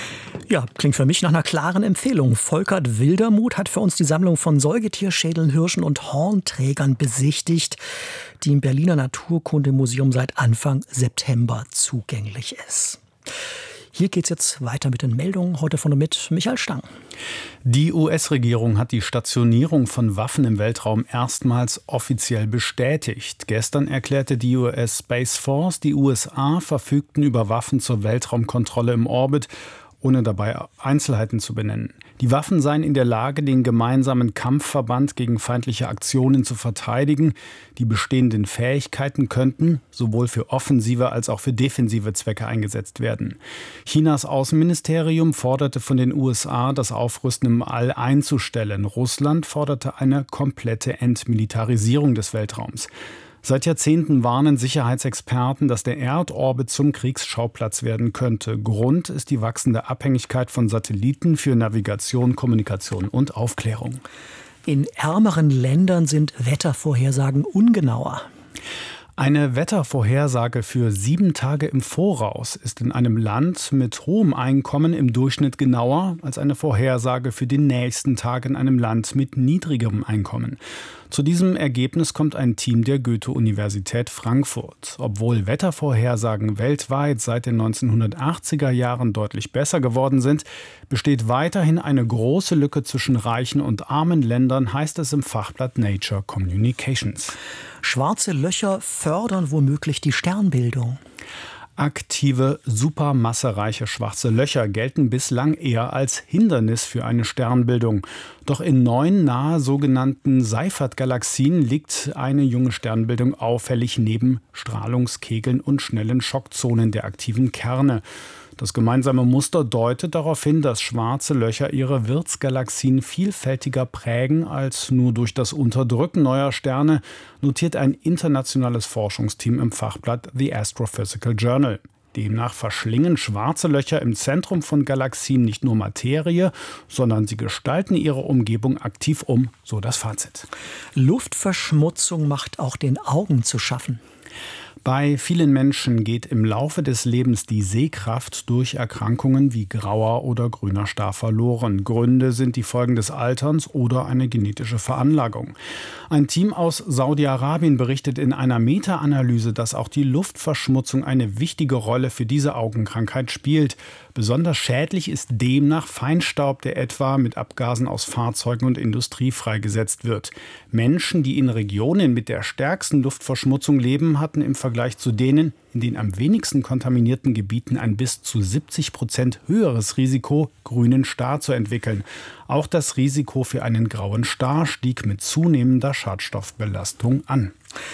Ja, klingt für mich nach einer klaren Empfehlung. Volkert Wildermuth hat für uns die Sammlung von Säugetierschädeln, Hirschen und Hornträgern besichtigt, die im Berliner Naturkundemuseum seit Anfang September zugänglich ist. Hier geht's jetzt weiter mit den Meldungen, heute von und mit Michael Stang. Die U S-Regierung hat die Stationierung von Waffen im Weltraum erstmals offiziell bestätigt. Gestern erklärte die U S Space Force, die U S A verfügten über Waffen zur Weltraumkontrolle im Orbit, ohne dabei Einzelheiten zu benennen. Die Waffen seien in der Lage, den gemeinsamen Kampfverband gegen feindliche Aktionen zu verteidigen. Die bestehenden Fähigkeiten könnten sowohl für offensive als auch für defensive Zwecke eingesetzt werden. Chinas Außenministerium forderte von den U S A, das Aufrüsten im All einzustellen. Russland forderte eine komplette Entmilitarisierung des Weltraums. Seit Jahrzehnten warnen Sicherheitsexperten, dass der Erdorbit zum Kriegsschauplatz werden könnte. Grund ist die wachsende Abhängigkeit von Satelliten für Navigation, Kommunikation und Aufklärung. In ärmeren Ländern sind Wettervorhersagen ungenauer. Eine Wettervorhersage für sieben Tage im Voraus ist in einem Land mit hohem Einkommen im Durchschnitt genauer als eine Vorhersage für den nächsten Tag in einem Land mit niedrigerem Einkommen. Zu diesem Ergebnis kommt ein Team der Goethe-Universität Frankfurt. Obwohl Wettervorhersagen weltweit seit den neunzehnhundertachtziger Jahren deutlich besser geworden sind, besteht weiterhin eine große Lücke zwischen reichen und armen Ländern, heißt es im Fachblatt Nature Communications. Schwarze Löcher fördern womöglich die Sternbildung. Aktive, supermassereiche schwarze Löcher gelten bislang eher als Hindernis für eine Sternbildung. Doch in neun nahe sogenannten Seyfert-Galaxien liegt eine junge Sternbildung auffällig neben Strahlungskegeln und schnellen Schockzonen der aktiven Kerne. Das gemeinsame Muster deutet darauf hin, dass schwarze Löcher ihre Wirtsgalaxien vielfältiger prägen als nur durch das Unterdrücken neuer Sterne, notiert ein internationales Forschungsteam im Fachblatt The Astrophysical Journal. Demnach verschlingen schwarze Löcher im Zentrum von Galaxien nicht nur Materie, sondern sie gestalten ihre Umgebung aktiv um, so das Fazit. Luftverschmutzung macht auch den Augen zu schaffen. Bei vielen Menschen geht im Laufe des Lebens die Sehkraft durch Erkrankungen wie grauer oder grüner Star verloren. Gründe sind die Folgen des Alterns oder eine genetische Veranlagung. Ein Team aus Saudi-Arabien berichtet in einer Meta-Analyse, dass auch die Luftverschmutzung eine wichtige Rolle für diese Augenkrankheit spielt. Besonders schädlich ist demnach Feinstaub, der etwa mit Abgasen aus Fahrzeugen und Industrie freigesetzt wird. Menschen, die in Regionen mit der stärksten Luftverschmutzung leben, hatten im Vergleich zu denen in den am wenigsten kontaminierten Gebieten ein bis zu siebzig Prozent höheres Risiko, grünen Star zu entwickeln. Auch das Risiko für einen grauen Star stieg mit zunehmender Schadstoffbelastung an.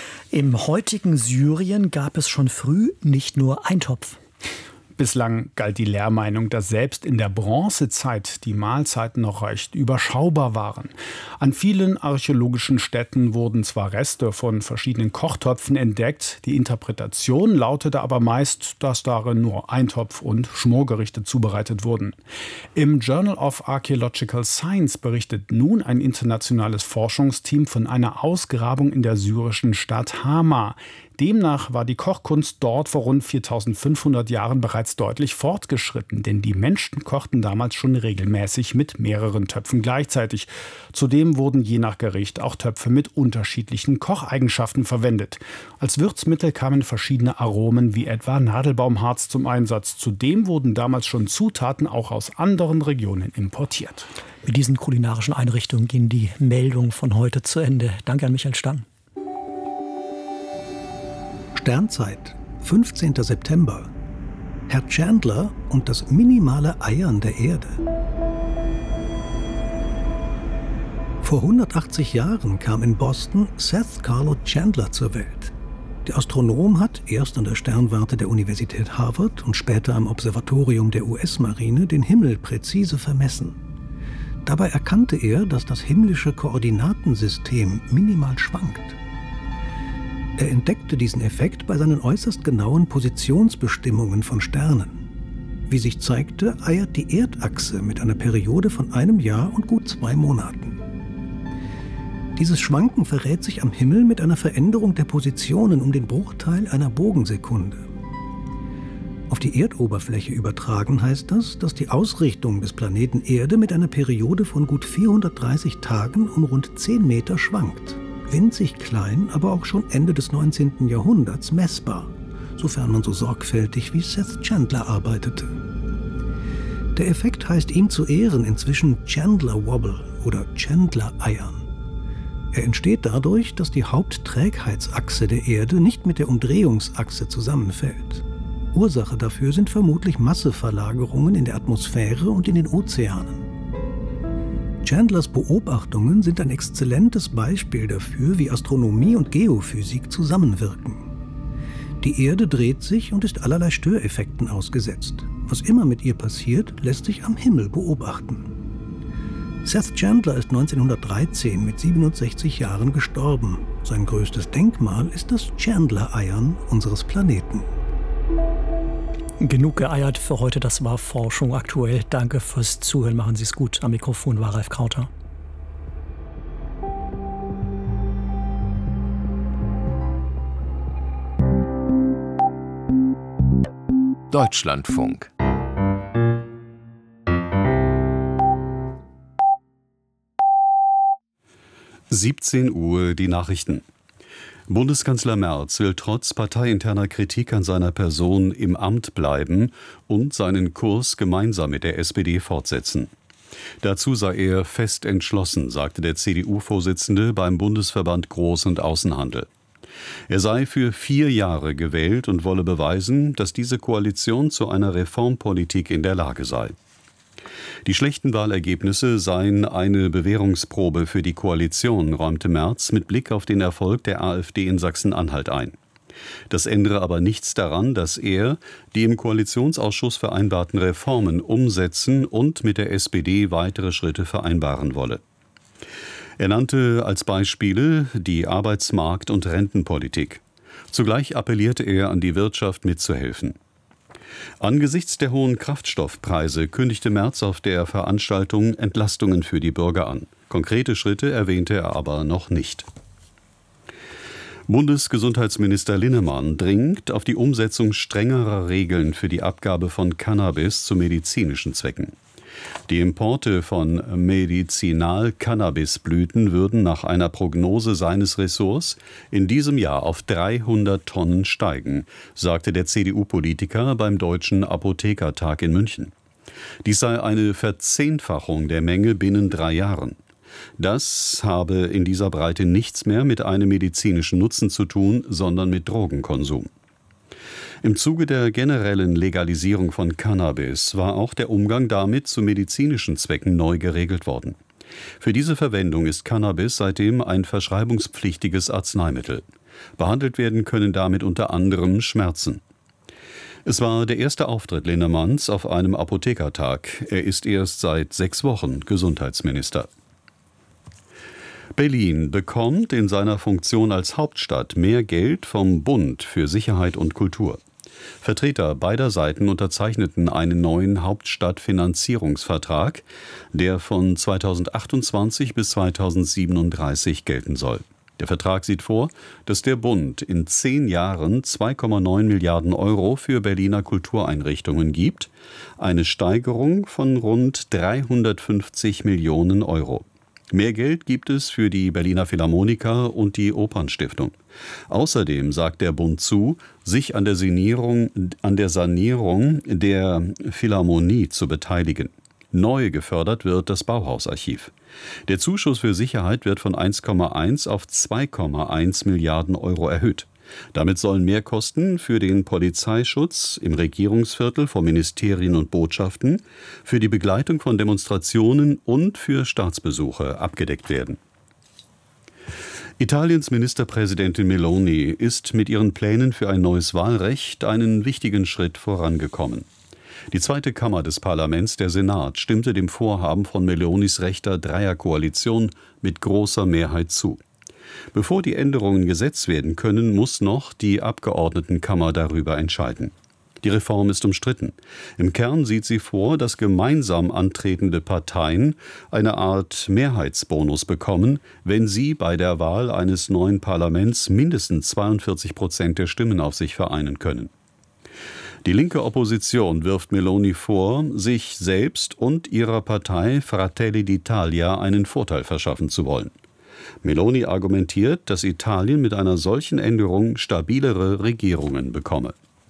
Im heutigen Syrien gab es schon früh nicht nur Eintopf. Bislang galt die Lehrmeinung, dass selbst in der Bronzezeit die Mahlzeiten noch recht überschaubar waren. An vielen archäologischen Stätten wurden zwar Reste von verschiedenen Kochtöpfen entdeckt, die Interpretation lautete aber meist, dass darin nur Eintopf und Schmorgerichte zubereitet wurden. Im Journal of Archaeological Science berichtet nun ein internationales Forschungsteam von einer Ausgrabung in der syrischen Stadt Hama. Demnach war die Kochkunst dort vor rund viertausendfünfhundert Jahren bereits deutlich fortgeschritten, denn die Menschen kochten damals schon regelmäßig mit mehreren Töpfen gleichzeitig. Zudem wurden je nach Gericht auch Töpfe mit unterschiedlichen Kocheigenschaften verwendet. Als Würzmittel kamen verschiedene Aromen wie etwa Nadelbaumharz zum Einsatz. Zudem wurden damals schon Zutaten auch aus anderen Regionen importiert. Mit diesen kulinarischen Einrichtungen gehen die Meldungen von heute zu Ende. Danke an Michael Stang. Sternzeit, fünfzehnter September. Herr Chandler und das minimale Eiern der Erde. Vor hundertachtzig Jahren kam in Boston Seth Carlo Chandler zur Welt. Der Astronom hat erst an der Sternwarte der Universität Harvard und später am Observatorium der U S-Marine den Himmel präzise vermessen. Dabei erkannte er, dass das himmlische Koordinatensystem minimal schwankt. Er entdeckte diesen Effekt bei seinen äußerst genauen Positionsbestimmungen von Sternen. Wie sich zeigte, eiert die Erdachse mit einer Periode von einem Jahr und gut zwei Monaten. Dieses Schwanken verrät sich am Himmel mit einer Veränderung der Positionen um den Bruchteil einer Bogensekunde. Auf die Erdoberfläche übertragen heißt das, dass die Ausrichtung des Planeten Erde mit einer Periode von gut vierhundertdreißig Tagen um rund zehn Meter schwankt. Winzig klein, aber auch schon Ende des neunzehnten Jahrhunderts messbar, sofern man so sorgfältig wie Seth Chandler arbeitete. Der Effekt heißt ihm zu Ehren inzwischen Chandler Wobble oder Chandler Eiern. Er entsteht dadurch, dass die Hauptträgheitsachse der Erde nicht mit der Umdrehungsachse zusammenfällt. Ursache dafür sind vermutlich Masseverlagerungen in der Atmosphäre und in den Ozeanen. Chandlers Beobachtungen sind ein exzellentes Beispiel dafür, wie Astronomie und Geophysik zusammenwirken. Die Erde dreht sich und ist allerlei Störeffekten ausgesetzt. Was immer mit ihr passiert, lässt sich am Himmel beobachten. Seth Chandler ist neunzehnhundertdreizehn mit siebenundsechzig Jahren gestorben. Sein größtes Denkmal ist das Chandler-Eiern unseres Planeten. Genug geeiert für heute, das war Forschung aktuell. Danke fürs Zuhören, machen Sie es gut. Am Mikrofon war Ralf Krauter. Deutschlandfunk. siebzehn Uhr die Nachrichten. Bundeskanzler Merz will trotz parteiinterner Kritik an seiner Person im Amt bleiben und seinen Kurs gemeinsam mit der S P D fortsetzen. Dazu sei er fest entschlossen, sagte der C D U-Vorsitzende beim Bundesverband Groß- und Außenhandel. Er sei für vier Jahre gewählt und wolle beweisen, dass diese Koalition zu einer Reformpolitik in der Lage sei. Die schlechten Wahlergebnisse seien eine Bewährungsprobe für die Koalition, räumte Merz mit Blick auf den Erfolg der AfD in Sachsen-Anhalt ein. Das ändere aber nichts daran, dass er die im Koalitionsausschuss vereinbarten Reformen umsetzen und mit der S P D weitere Schritte vereinbaren wolle. Er nannte als Beispiele die Arbeitsmarkt- und Rentenpolitik. Zugleich appellierte er an die Wirtschaft mitzuhelfen. Angesichts der hohen Kraftstoffpreise kündigte Merz auf der Veranstaltung Entlastungen für die Bürger an. Konkrete Schritte erwähnte er aber noch nicht. Bundesgesundheitsminister Linnemann dringt auf die Umsetzung strengerer Regeln für die Abgabe von Cannabis zu medizinischen Zwecken. Die Importe von Medizinal-Cannabisblüten würden nach einer Prognose seines Ressorts in diesem Jahr auf dreihundert Tonnen steigen, sagte der C D U-Politiker beim Deutschen Apothekertag in München. Dies sei eine Verzehnfachung der Menge binnen drei Jahren. Das habe in dieser Breite nichts mehr mit einem medizinischen Nutzen zu tun, sondern mit Drogenkonsum. Im Zuge der generellen Legalisierung von Cannabis war auch der Umgang damit zu medizinischen Zwecken neu geregelt worden. Für diese Verwendung ist Cannabis seitdem ein verschreibungspflichtiges Arzneimittel. Behandelt werden können damit unter anderem Schmerzen. Es war der erste Auftritt Linnemanns auf einem Apothekertag. Er ist erst seit sechs Wochen Gesundheitsminister. Berlin bekommt in seiner Funktion als Hauptstadt mehr Geld vom Bund für Sicherheit und Kultur. Vertreter beider Seiten unterzeichneten einen neuen Hauptstadtfinanzierungsvertrag, der von zweitausendachtundzwanzig bis zweitausendsiebenunddreißig gelten soll. Der Vertrag sieht vor, dass der Bund in zehn Jahren zwei Komma neun Milliarden Euro für Berliner Kultureinrichtungen gibt, eine Steigerung von rund dreihundertfünfzig Millionen Euro. Mehr Geld gibt es für die Berliner Philharmoniker und die Opernstiftung. Außerdem sagt der Bund zu, sich an der Sanierung, an der Sanierung der Philharmonie zu beteiligen. Neu gefördert wird das Bauhausarchiv. Der Zuschuss für Sicherheit wird von eins Komma eins auf zwei Komma eins Milliarden Euro erhöht. Damit sollen Mehrkosten für den Polizeischutz im Regierungsviertel vor Ministerien und Botschaften, für die Begleitung von Demonstrationen und für Staatsbesuche abgedeckt werden. Italiens Ministerpräsidentin Meloni ist mit ihren Plänen für ein neues Wahlrecht einen wichtigen Schritt vorangekommen. Die zweite Kammer des Parlaments, der Senat, stimmte dem Vorhaben von Melonis rechter Dreierkoalition mit großer Mehrheit zu. Bevor die Änderungen Gesetz werden können, muss noch die Abgeordnetenkammer darüber entscheiden. Die Reform ist umstritten. Im Kern sieht sie vor, dass gemeinsam antretende Parteien eine Art Mehrheitsbonus bekommen, wenn sie bei der Wahl eines neuen Parlaments mindestens zweiundvierzig Prozent der Stimmen auf sich vereinen können. Die linke Opposition wirft Meloni vor, sich selbst und ihrer Partei Fratelli d'Italia einen Vorteil verschaffen zu wollen. Meloni argumentiert, dass Italien mit einer solchen Änderung stabilere Regierungen bekomme.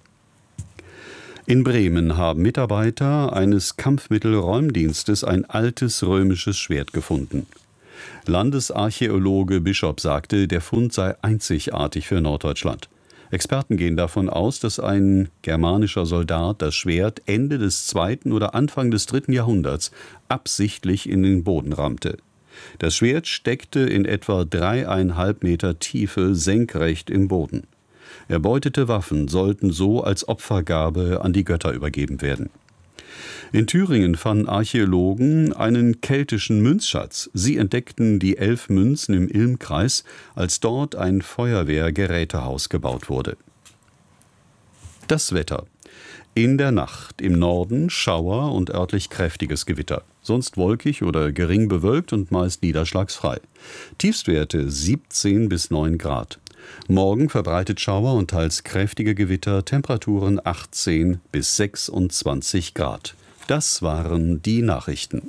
In Bremen haben Mitarbeiter eines Kampfmittelräumdienstes ein altes römisches Schwert gefunden. Landesarchäologe Bischof sagte, der Fund sei einzigartig für Norddeutschland. Experten gehen davon aus, dass ein germanischer Soldat das Schwert Ende des zweiten oder Anfang des dritten Jahrhunderts absichtlich in den Boden rammte. Das Schwert steckte in etwa dreieinhalb Meter Tiefe senkrecht im Boden. Erbeutete Waffen sollten so als Opfergabe an die Götter übergeben werden. In Thüringen fanden Archäologen einen keltischen Münzschatz. Sie entdeckten die elf Münzen im Ilmkreis, als dort ein Feuerwehrgerätehaus gebaut wurde. Das Wetter. In der Nacht im Norden Schauer und örtlich kräftiges Gewitter. Sonst wolkig oder gering bewölkt und meist niederschlagsfrei. Tiefstwerte siebzehn bis neun Grad. Morgen verbreitet Schauer und teils kräftige Gewitter, Temperaturen achtzehn bis sechsundzwanzig Grad. Das waren die Nachrichten.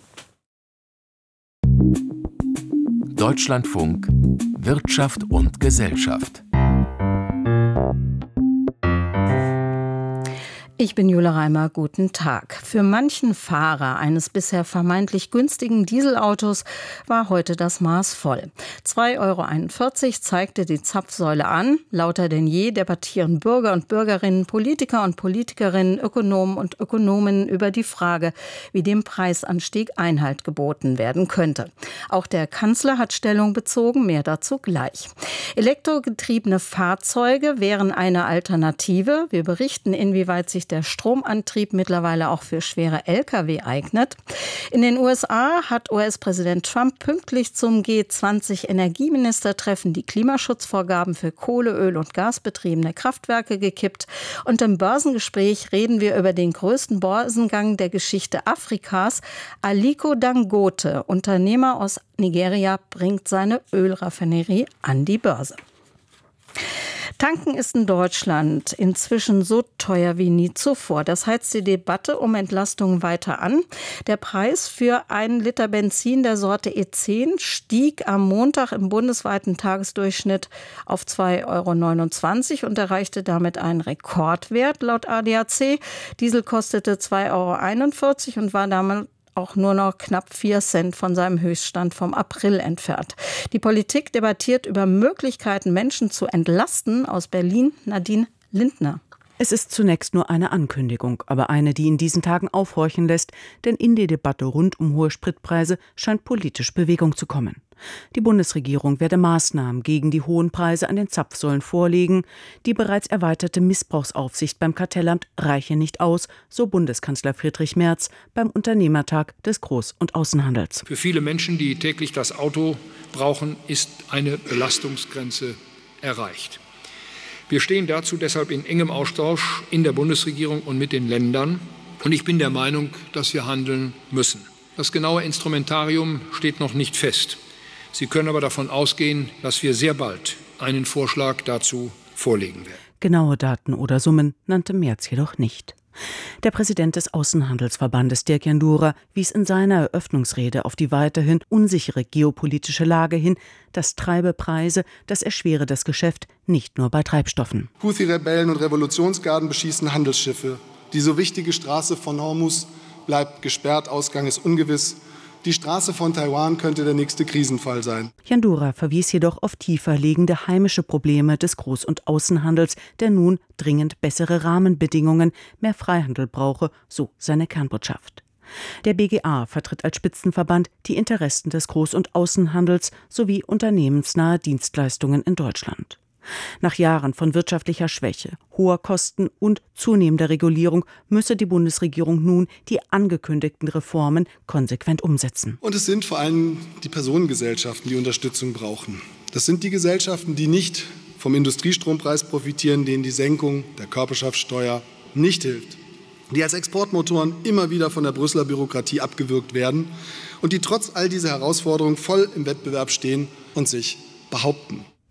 Deutschlandfunk Wirtschaft und Gesellschaft. Ich bin Jule Reimer, guten Tag. Für manchen Fahrer eines bisher vermeintlich günstigen Dieselautos war heute das Maß voll. zwei Euro einundvierzig zeigte die Zapfsäule an. Lauter denn je debattieren Bürger und Bürgerinnen, Politiker und Politikerinnen, Ökonomen und Ökonomen über die Frage, wie dem Preisanstieg Einhalt geboten werden könnte. Auch der Kanzler hat Stellung bezogen, mehr dazu gleich. Elektrogetriebene Fahrzeuge wären eine Alternative. Wir berichten, inwieweit sich der Stromantrieb mittlerweile auch für schwere L K W eignet. In den U S A hat U S-Präsident Trump pünktlich zum G zwanzig Energieministertreffen die Klimaschutzvorgaben für Kohle-, Öl- und Gasbetriebene Kraftwerke gekippt. Und im Börsengespräch reden wir über den größten Börsengang der Geschichte Afrikas. Aliko Dangote, Unternehmer aus Nigeria, bringt seine Ölraffinerie an die Börse. Tanken ist in Deutschland inzwischen so teuer wie nie zuvor. Das heizt die Debatte um Entlastung weiter an. Der Preis für einen Liter Benzin der Sorte E zehn stieg am Montag im bundesweiten Tagesdurchschnitt auf zwei Euro neunundzwanzig und erreichte damit einen Rekordwert laut A D A C. Diesel kostete zwei Euro einundvierzig und war damit auch nur noch knapp vier Cent von seinem Höchststand vom April entfernt. Die Politik debattiert über Möglichkeiten, Menschen zu entlasten. Aus Berlin Nadine Lindner. Es ist zunächst nur eine Ankündigung, aber eine, die in diesen Tagen aufhorchen lässt, denn in die Debatte rund um hohe Spritpreise scheint politisch Bewegung zu kommen. Die Bundesregierung werde Maßnahmen gegen die hohen Preise an den Zapfsäulen vorlegen. Die bereits erweiterte Missbrauchsaufsicht beim Kartellamt reiche nicht aus, so Bundeskanzler Friedrich Merz beim Unternehmertag des Groß- und Außenhandels. Für viele Menschen, die täglich das Auto brauchen, ist eine Belastungsgrenze erreicht. Wir stehen dazu deshalb in engem Austausch in der Bundesregierung und mit den Ländern. Und ich bin der Meinung, dass wir handeln müssen. Das genaue Instrumentarium steht noch nicht fest. Sie können aber davon ausgehen, dass wir sehr bald einen Vorschlag dazu vorlegen werden. Genaue Daten oder Summen nannte Merz jedoch nicht. Der Präsident des Außenhandelsverbandes Dirk Jandura wies in seiner Eröffnungsrede auf die weiterhin unsichere geopolitische Lage hin. Das treibe Preise, das erschwere das Geschäft, nicht nur bei Treibstoffen. Houthi-Rebellen und Revolutionsgarden beschießen Handelsschiffe. Die so wichtige Straße von Hormuz bleibt gesperrt, Ausgang ist ungewiss. Die Straße von Taiwan könnte der nächste Krisenfall sein. Jandura verwies jedoch auf tiefer liegende heimische Probleme des Groß- und Außenhandels, der nun dringend bessere Rahmenbedingungen, mehr Freihandel brauche, so seine Kernbotschaft. Der B G A vertritt als Spitzenverband die Interessen des Groß- und Außenhandels sowie unternehmensnahe Dienstleistungen in Deutschland. Nach Jahren von wirtschaftlicher Schwäche, hoher Kosten und zunehmender Regulierung müsse die Bundesregierung nun die angekündigten Reformen konsequent umsetzen. Und es sind vor allem die Personengesellschaften, die Unterstützung brauchen. Das sind die Gesellschaften, die nicht vom Industriestrompreis profitieren, denen die Senkung der Körperschaftssteuer nicht hilft, die als Exportmotoren immer wieder von der Brüsseler Bürokratie abgewürgt werden und die trotz all dieser Herausforderungen voll im Wettbewerb stehen und sich behaupten.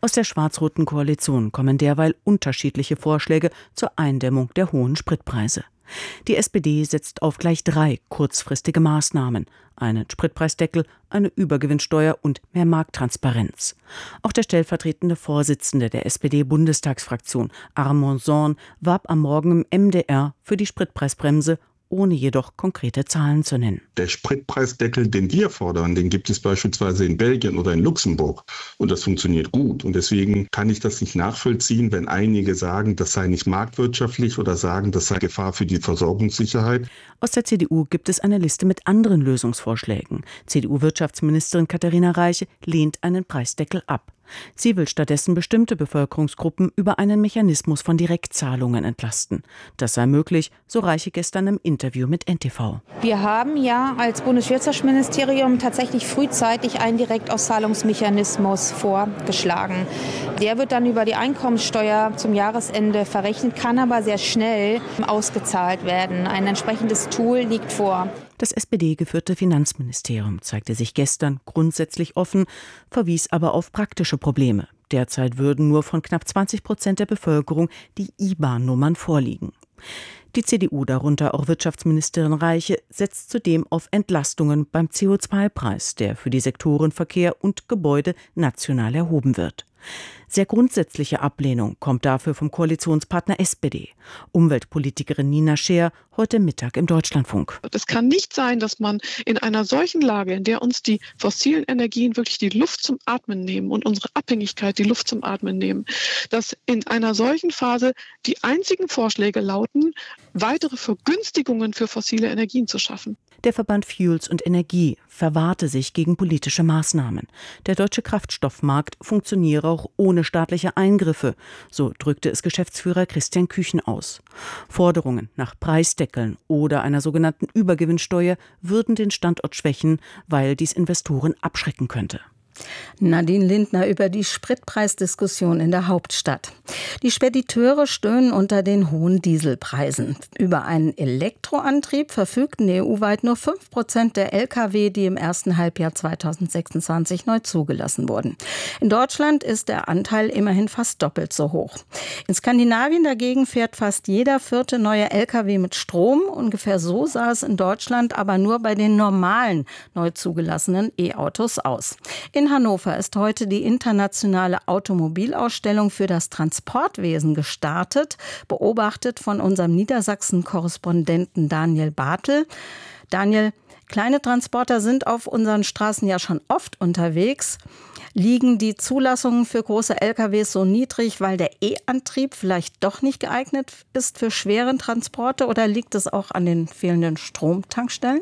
Aus der schwarz-roten Koalition kommen derweil unterschiedliche Vorschläge zur Eindämmung der hohen Spritpreise. Die S P D setzt auf gleich drei kurzfristige Maßnahmen: einen Spritpreisdeckel, eine Übergewinnsteuer und mehr Markttransparenz. Auch der stellvertretende Vorsitzende der S P D-Bundestagsfraktion, Armand Zorn, warb am Morgen im M D R für die Spritpreisbremse, ohne jedoch konkrete Zahlen zu nennen. Der Spritpreisdeckel, den wir fordern, den gibt es beispielsweise in Belgien oder in Luxemburg. Und das funktioniert gut. Und deswegen kann ich das nicht nachvollziehen, wenn einige sagen, das sei nicht marktwirtschaftlich oder sagen, das sei Gefahr für die Versorgungssicherheit. Aus der C D U gibt es eine Liste mit anderen Lösungsvorschlägen. C D U-Wirtschaftsministerin Katharina Reiche lehnt einen Preisdeckel ab. Sie will stattdessen bestimmte Bevölkerungsgruppen über einen Mechanismus von Direktzahlungen entlasten. Das sei möglich, so Reiche gestern im Interview mit N T V. Wir haben ja als Bundeswirtschaftsministerium tatsächlich frühzeitig einen Direktauszahlungsmechanismus vorgeschlagen. Der wird dann über die Einkommensteuer zum Jahresende verrechnet, kann aber sehr schnell ausgezahlt werden. Ein entsprechendes Tool liegt vor. Das S P D-geführte Finanzministerium zeigte sich gestern grundsätzlich offen, verwies aber auf praktische Probleme. Derzeit würden nur von knapp zwanzig Prozent der Bevölkerung die I B A N-Nummern vorliegen. Die C D U, darunter auch Wirtschaftsministerin Reiche, setzt zudem auf Entlastungen beim C O zwei Preis, der für die Sektoren Verkehr und Gebäude national erhoben wird. Sehr grundsätzliche Ablehnung kommt dafür vom Koalitionspartner S P D. Umweltpolitikerin Nina Scheer heute Mittag im Deutschlandfunk. Es kann nicht sein, dass man in einer solchen Lage, in der uns die fossilen Energien wirklich die Luft zum Atmen nehmen und unsere Abhängigkeit die Luft zum Atmen nehmen, dass in einer solchen Phase die einzigen Vorschläge lauten, weitere Vergünstigungen für fossile Energien zu schaffen. Der Verband Fuels und Energie verwahrte sich gegen politische Maßnahmen. Der deutsche Kraftstoffmarkt funktioniere auch ohne staatliche Eingriffe, so drückte es Geschäftsführer Christian Küchen aus. Forderungen nach Preisdeckeln oder einer sogenannten Übergewinnsteuer würden den Standort schwächen, weil dies Investoren abschrecken könnte. Nadine Lindner über die Spritpreisdiskussion in der Hauptstadt. Die Spediteure stöhnen unter den hohen Dieselpreisen. Über einen Elektroantrieb verfügten E U-weit nur fünf Prozent der L K W, die im ersten Halbjahr zweitausendsechsundzwanzig neu zugelassen wurden. In Deutschland ist der Anteil immerhin fast doppelt so hoch. In Skandinavien dagegen fährt fast jeder vierte neue L K W mit Strom. Ungefähr so sah es in Deutschland aber nur bei den normalen neu zugelassenen E-Autos aus. In Hannover ist heute die internationale Automobilausstellung für das Transportwesen gestartet, beobachtet von unserem Niedersachsen-Korrespondenten Daniel Bartel. Daniel, kleine Transporter sind auf unseren Straßen ja schon oft unterwegs. Liegen die Zulassungen für große L K Ws so niedrig, weil der E-Antrieb vielleicht doch nicht geeignet ist für schwere Transporte, oder liegt es auch an den fehlenden Stromtankstellen?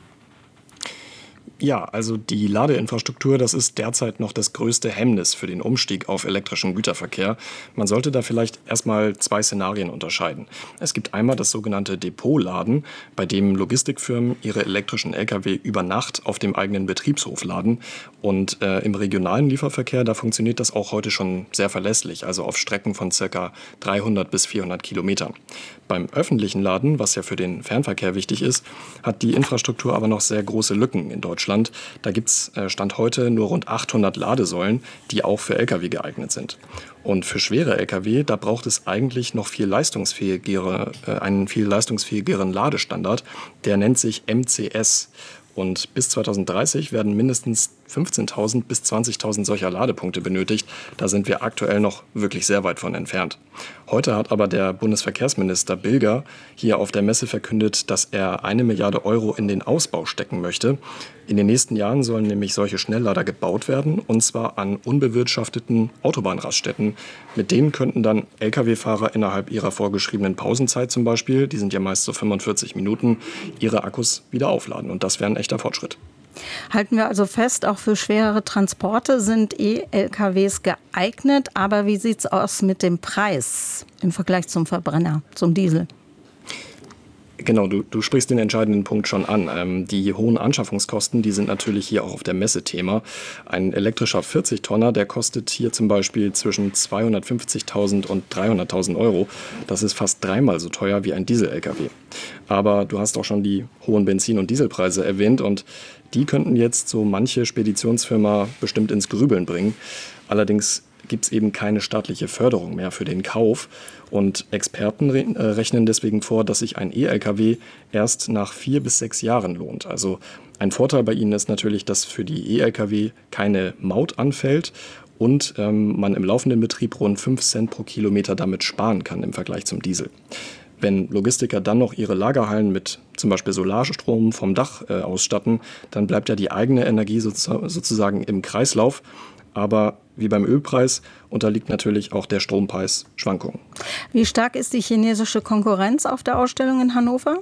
Ja, also die Ladeinfrastruktur, das ist derzeit noch das größte Hemmnis für den Umstieg auf elektrischen Güterverkehr. Man sollte da vielleicht erstmal zwei Szenarien unterscheiden. Es gibt einmal das sogenannte Depotladen, bei dem Logistikfirmen ihre elektrischen L K W über Nacht auf dem eigenen Betriebshof laden. Und äh, im regionalen Lieferverkehr, da funktioniert das auch heute schon sehr verlässlich, also auf Strecken von ca. dreihundert bis vierhundert Kilometern. Beim öffentlichen Laden, was ja für den Fernverkehr wichtig ist, hat die Infrastruktur aber noch sehr große Lücken in Deutschland. Da gibt es äh, Stand heute nur rund achthundert Ladesäulen, die auch für L K W geeignet sind. Und für schwere L K W, da braucht es eigentlich noch viel leistungsfähigere, äh, einen viel leistungsfähigeren Ladestandard. Der nennt sich M C S. Und bis zweitausenddreißig werden mindestens fünfzehntausend bis zwanzigtausend solcher Ladepunkte benötigt. Da sind wir aktuell noch wirklich sehr weit von entfernt. Heute hat aber der Bundesverkehrsminister Bilger hier auf der Messe verkündet, dass er eine Milliarde Euro in den Ausbau stecken möchte. In den nächsten Jahren sollen nämlich solche Schnelllader gebaut werden, und zwar an unbewirtschafteten Autobahnraststätten. Mit denen könnten dann L K W-Fahrer innerhalb ihrer vorgeschriebenen Pausenzeit zum Beispiel, die sind ja meist so fünfundvierzig Minuten, ihre Akkus wieder aufladen. Und das wäre ein echter Fortschritt. Halten wir also fest, auch für schwerere Transporte sind E-L K Ws geeignet. Aber wie sieht es aus mit dem Preis im Vergleich zum Verbrenner, zum Diesel? Genau, du, du sprichst den entscheidenden Punkt schon an. Ähm, die hohen Anschaffungskosten, die sind natürlich hier auch auf der Messe Thema. Ein elektrischer vierzig Tonner, der kostet hier zum Beispiel zwischen zweihundertfünfzigtausend und dreihunderttausend Euro. Das ist fast dreimal so teuer wie ein Diesel-L K W. Aber du hast auch schon die hohen Benzin- und Dieselpreise erwähnt, und die könnten jetzt so manche Speditionsfirma bestimmt ins Grübeln bringen. Allerdings gibt es eben keine staatliche Förderung mehr für den Kauf. Und Experten re äh, rechnen deswegen vor, dass sich ein E-L K W erst nach vier bis sechs Jahren lohnt. Also ein Vorteil bei ihnen ist natürlich, dass für die E-L K W keine Maut anfällt und ähm, man im laufenden Betrieb rund fünf Cent pro Kilometer damit sparen kann im Vergleich zum Diesel. Wenn Logistiker dann noch ihre Lagerhallen mit zum Beispiel Solarstrom vom Dach äh, ausstatten, dann bleibt ja die eigene Energie so, sozusagen im Kreislauf. Aber wie beim Ölpreis unterliegt natürlich auch der Strompreis Schwankungen. Wie stark ist die chinesische Konkurrenz auf der Ausstellung in Hannover?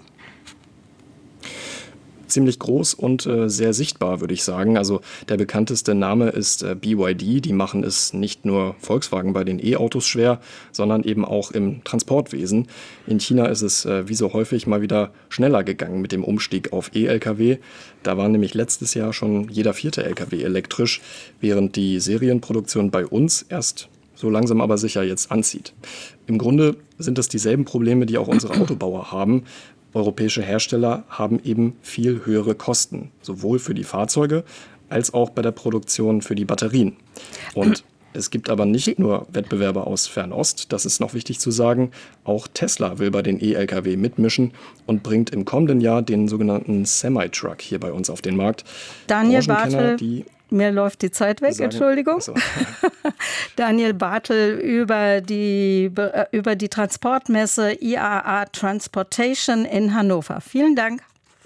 Ziemlich groß und äh, sehr sichtbar, würde ich sagen. Also der bekannteste Name ist äh, B Y D. Die machen es nicht nur Volkswagen bei den E-Autos schwer, sondern eben auch im Transportwesen. In China ist es äh, wie so häufig mal wieder schneller gegangen mit dem Umstieg auf E-L K W. Da war nämlich letztes Jahr schon jeder vierte L K W elektrisch, während die Serienproduktion bei uns erst so langsam aber sicher jetzt anzieht. Im Grunde sind es dieselben Probleme, die auch unsere Autobauer haben. Europäische Hersteller haben eben viel höhere Kosten, sowohl für die Fahrzeuge als auch bei der Produktion für die Batterien. Und es gibt aber nicht nur Wettbewerber aus Fernost, das ist noch wichtig zu sagen, auch Tesla will bei den E-L K W mitmischen und bringt im kommenden Jahr den sogenannten Semi-Truck hier bei uns auf den Markt. Daniel Bartel, die mir läuft die Zeit weg, sagen, Entschuldigung. Also. Daniel Bartel über die, über die Transportmesse I A A Transportation in Hannover. Vielen Dank.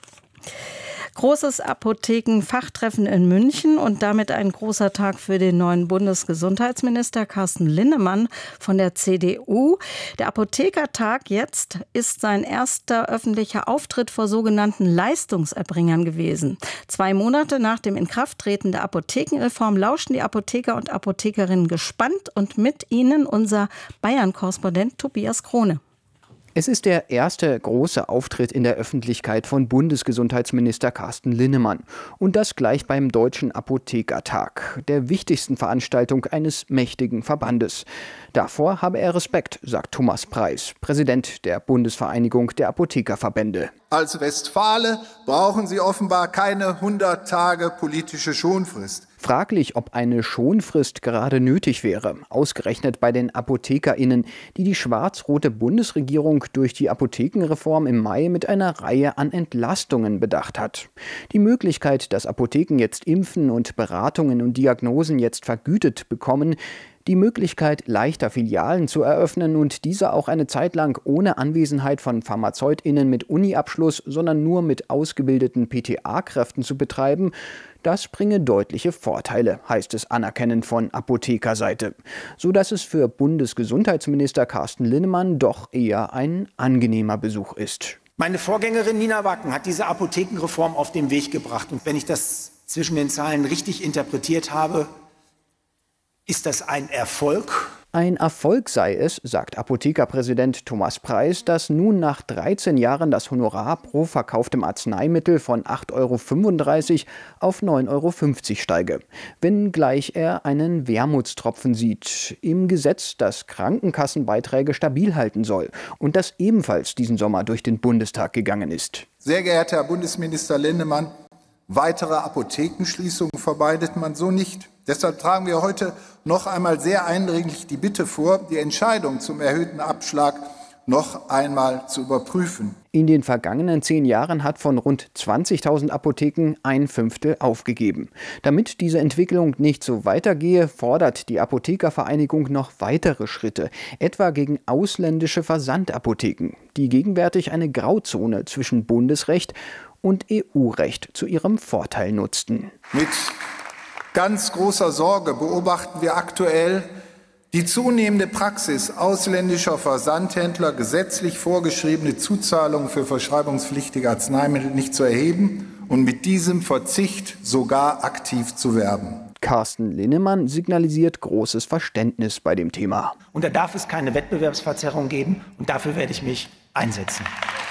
Großes Apothekenfachtreffen in München und damit ein großer Tag für den neuen Bundesgesundheitsminister Carsten Linnemann von der C D U. Der Apothekertag jetzt ist sein erster öffentlicher Auftritt vor sogenannten Leistungserbringern gewesen. Zwei Monate nach dem Inkrafttreten der Apothekenreform lauschen die Apotheker und Apothekerinnen gespannt und mit ihnen unser Bayern-Korrespondent Tobias Krone. Es ist der erste große Auftritt in der Öffentlichkeit von Bundesgesundheitsminister Carsten Linnemann. Und das gleich beim Deutschen Apothekertag, der wichtigsten Veranstaltung eines mächtigen Verbandes. Davor habe er Respekt, sagt Thomas Preis, Präsident der Bundesvereinigung der Apothekerverbände. Als Westfale brauchen Sie offenbar keine hundert Tage politische Schonfrist. Fraglich, ob eine Schonfrist gerade nötig wäre, ausgerechnet bei den ApothekerInnen, die die schwarz-rote Bundesregierung durch die Apothekenreform im Mai mit einer Reihe an Entlastungen bedacht hat. Die Möglichkeit, dass Apotheken jetzt impfen und Beratungen und Diagnosen jetzt vergütet bekommen, die Möglichkeit, leichter Filialen zu eröffnen und diese auch eine Zeit lang ohne Anwesenheit von PharmazeutInnen mit Uni-Abschluss, sondern nur mit ausgebildeten P T A-Kräften zu betreiben, das bringe deutliche Vorteile, heißt es anerkennend von Apothekerseite. Sodass es für Bundesgesundheitsminister Carsten Linnemann doch eher ein angenehmer Besuch ist. Meine Vorgängerin Nina Wacken hat diese Apothekenreform auf den Weg gebracht. Und wenn ich das zwischen den Zahlen richtig interpretiert habe, ist das ein Erfolg? Ein Erfolg sei es, sagt Apothekerpräsident Thomas Preis, dass nun nach dreizehn Jahren das Honorar pro verkauftem Arzneimittel von acht Euro fünfunddreißig auf neun Euro fünfzig steige. Wenngleich er einen Wermutstropfen sieht im Gesetz, das Krankenkassenbeiträge stabil halten soll und das ebenfalls diesen Sommer durch den Bundestag gegangen ist. Sehr geehrter Herr Bundesminister Linnemann, weitere Apothekenschließungen vermeidet man so nicht. Deshalb tragen wir heute noch einmal sehr eindringlich die Bitte vor, die Entscheidung zum erhöhten Abschlag noch einmal zu überprüfen. In den vergangenen zehn Jahren hat von rund zwanzigtausend Apotheken ein Fünftel aufgegeben. Damit diese Entwicklung nicht so weitergehe, fordert die Apothekervereinigung noch weitere Schritte, etwa gegen ausländische Versandapotheken, die gegenwärtig eine Grauzone zwischen Bundesrecht und E U-Recht zu ihrem Vorteil nutzten. Mit ganz großer Sorge beobachten wir aktuell die zunehmende Praxis ausländischer Versandhändler, gesetzlich vorgeschriebene Zuzahlungen für verschreibungspflichtige Arzneimittel nicht zu erheben und mit diesem Verzicht sogar aktiv zu werben. Carsten Linnemann signalisiert großes Verständnis bei dem Thema. Und da darf es keine Wettbewerbsverzerrung geben und dafür werde ich mich einsetzen.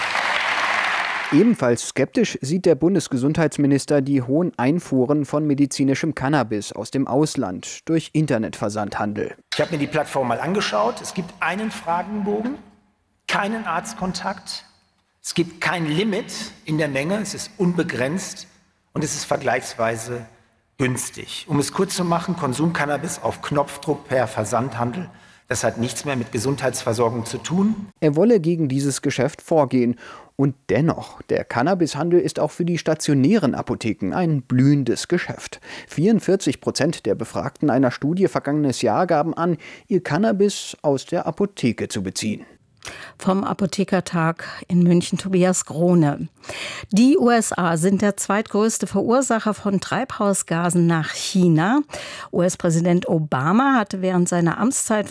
Ebenfalls skeptisch sieht der Bundesgesundheitsminister die hohen Einfuhren von medizinischem Cannabis aus dem Ausland durch Internetversandhandel. Ich habe mir die Plattform mal angeschaut. Es gibt einen Fragenbogen, keinen Arztkontakt, es gibt kein Limit in der Menge, es ist unbegrenzt und es ist vergleichsweise günstig. Um es kurz zu machen, Konsumcannabis auf Knopfdruck per Versandhandel, das hat nichts mehr mit Gesundheitsversorgung zu tun. Er wolle gegen dieses Geschäft vorgehen. Und dennoch, der Cannabishandel ist auch für die stationären Apotheken ein blühendes Geschäft. vierundvierzig Prozent der Befragten einer Studie vergangenes Jahr gaben an, ihr Cannabis aus der Apotheke zu beziehen. Vom Apothekertag in München, Tobias Grohne. Die U S A sind der zweitgrößte Verursacher von Treibhausgasen nach China. U S-Präsident Obama hatte während seiner Amtszeit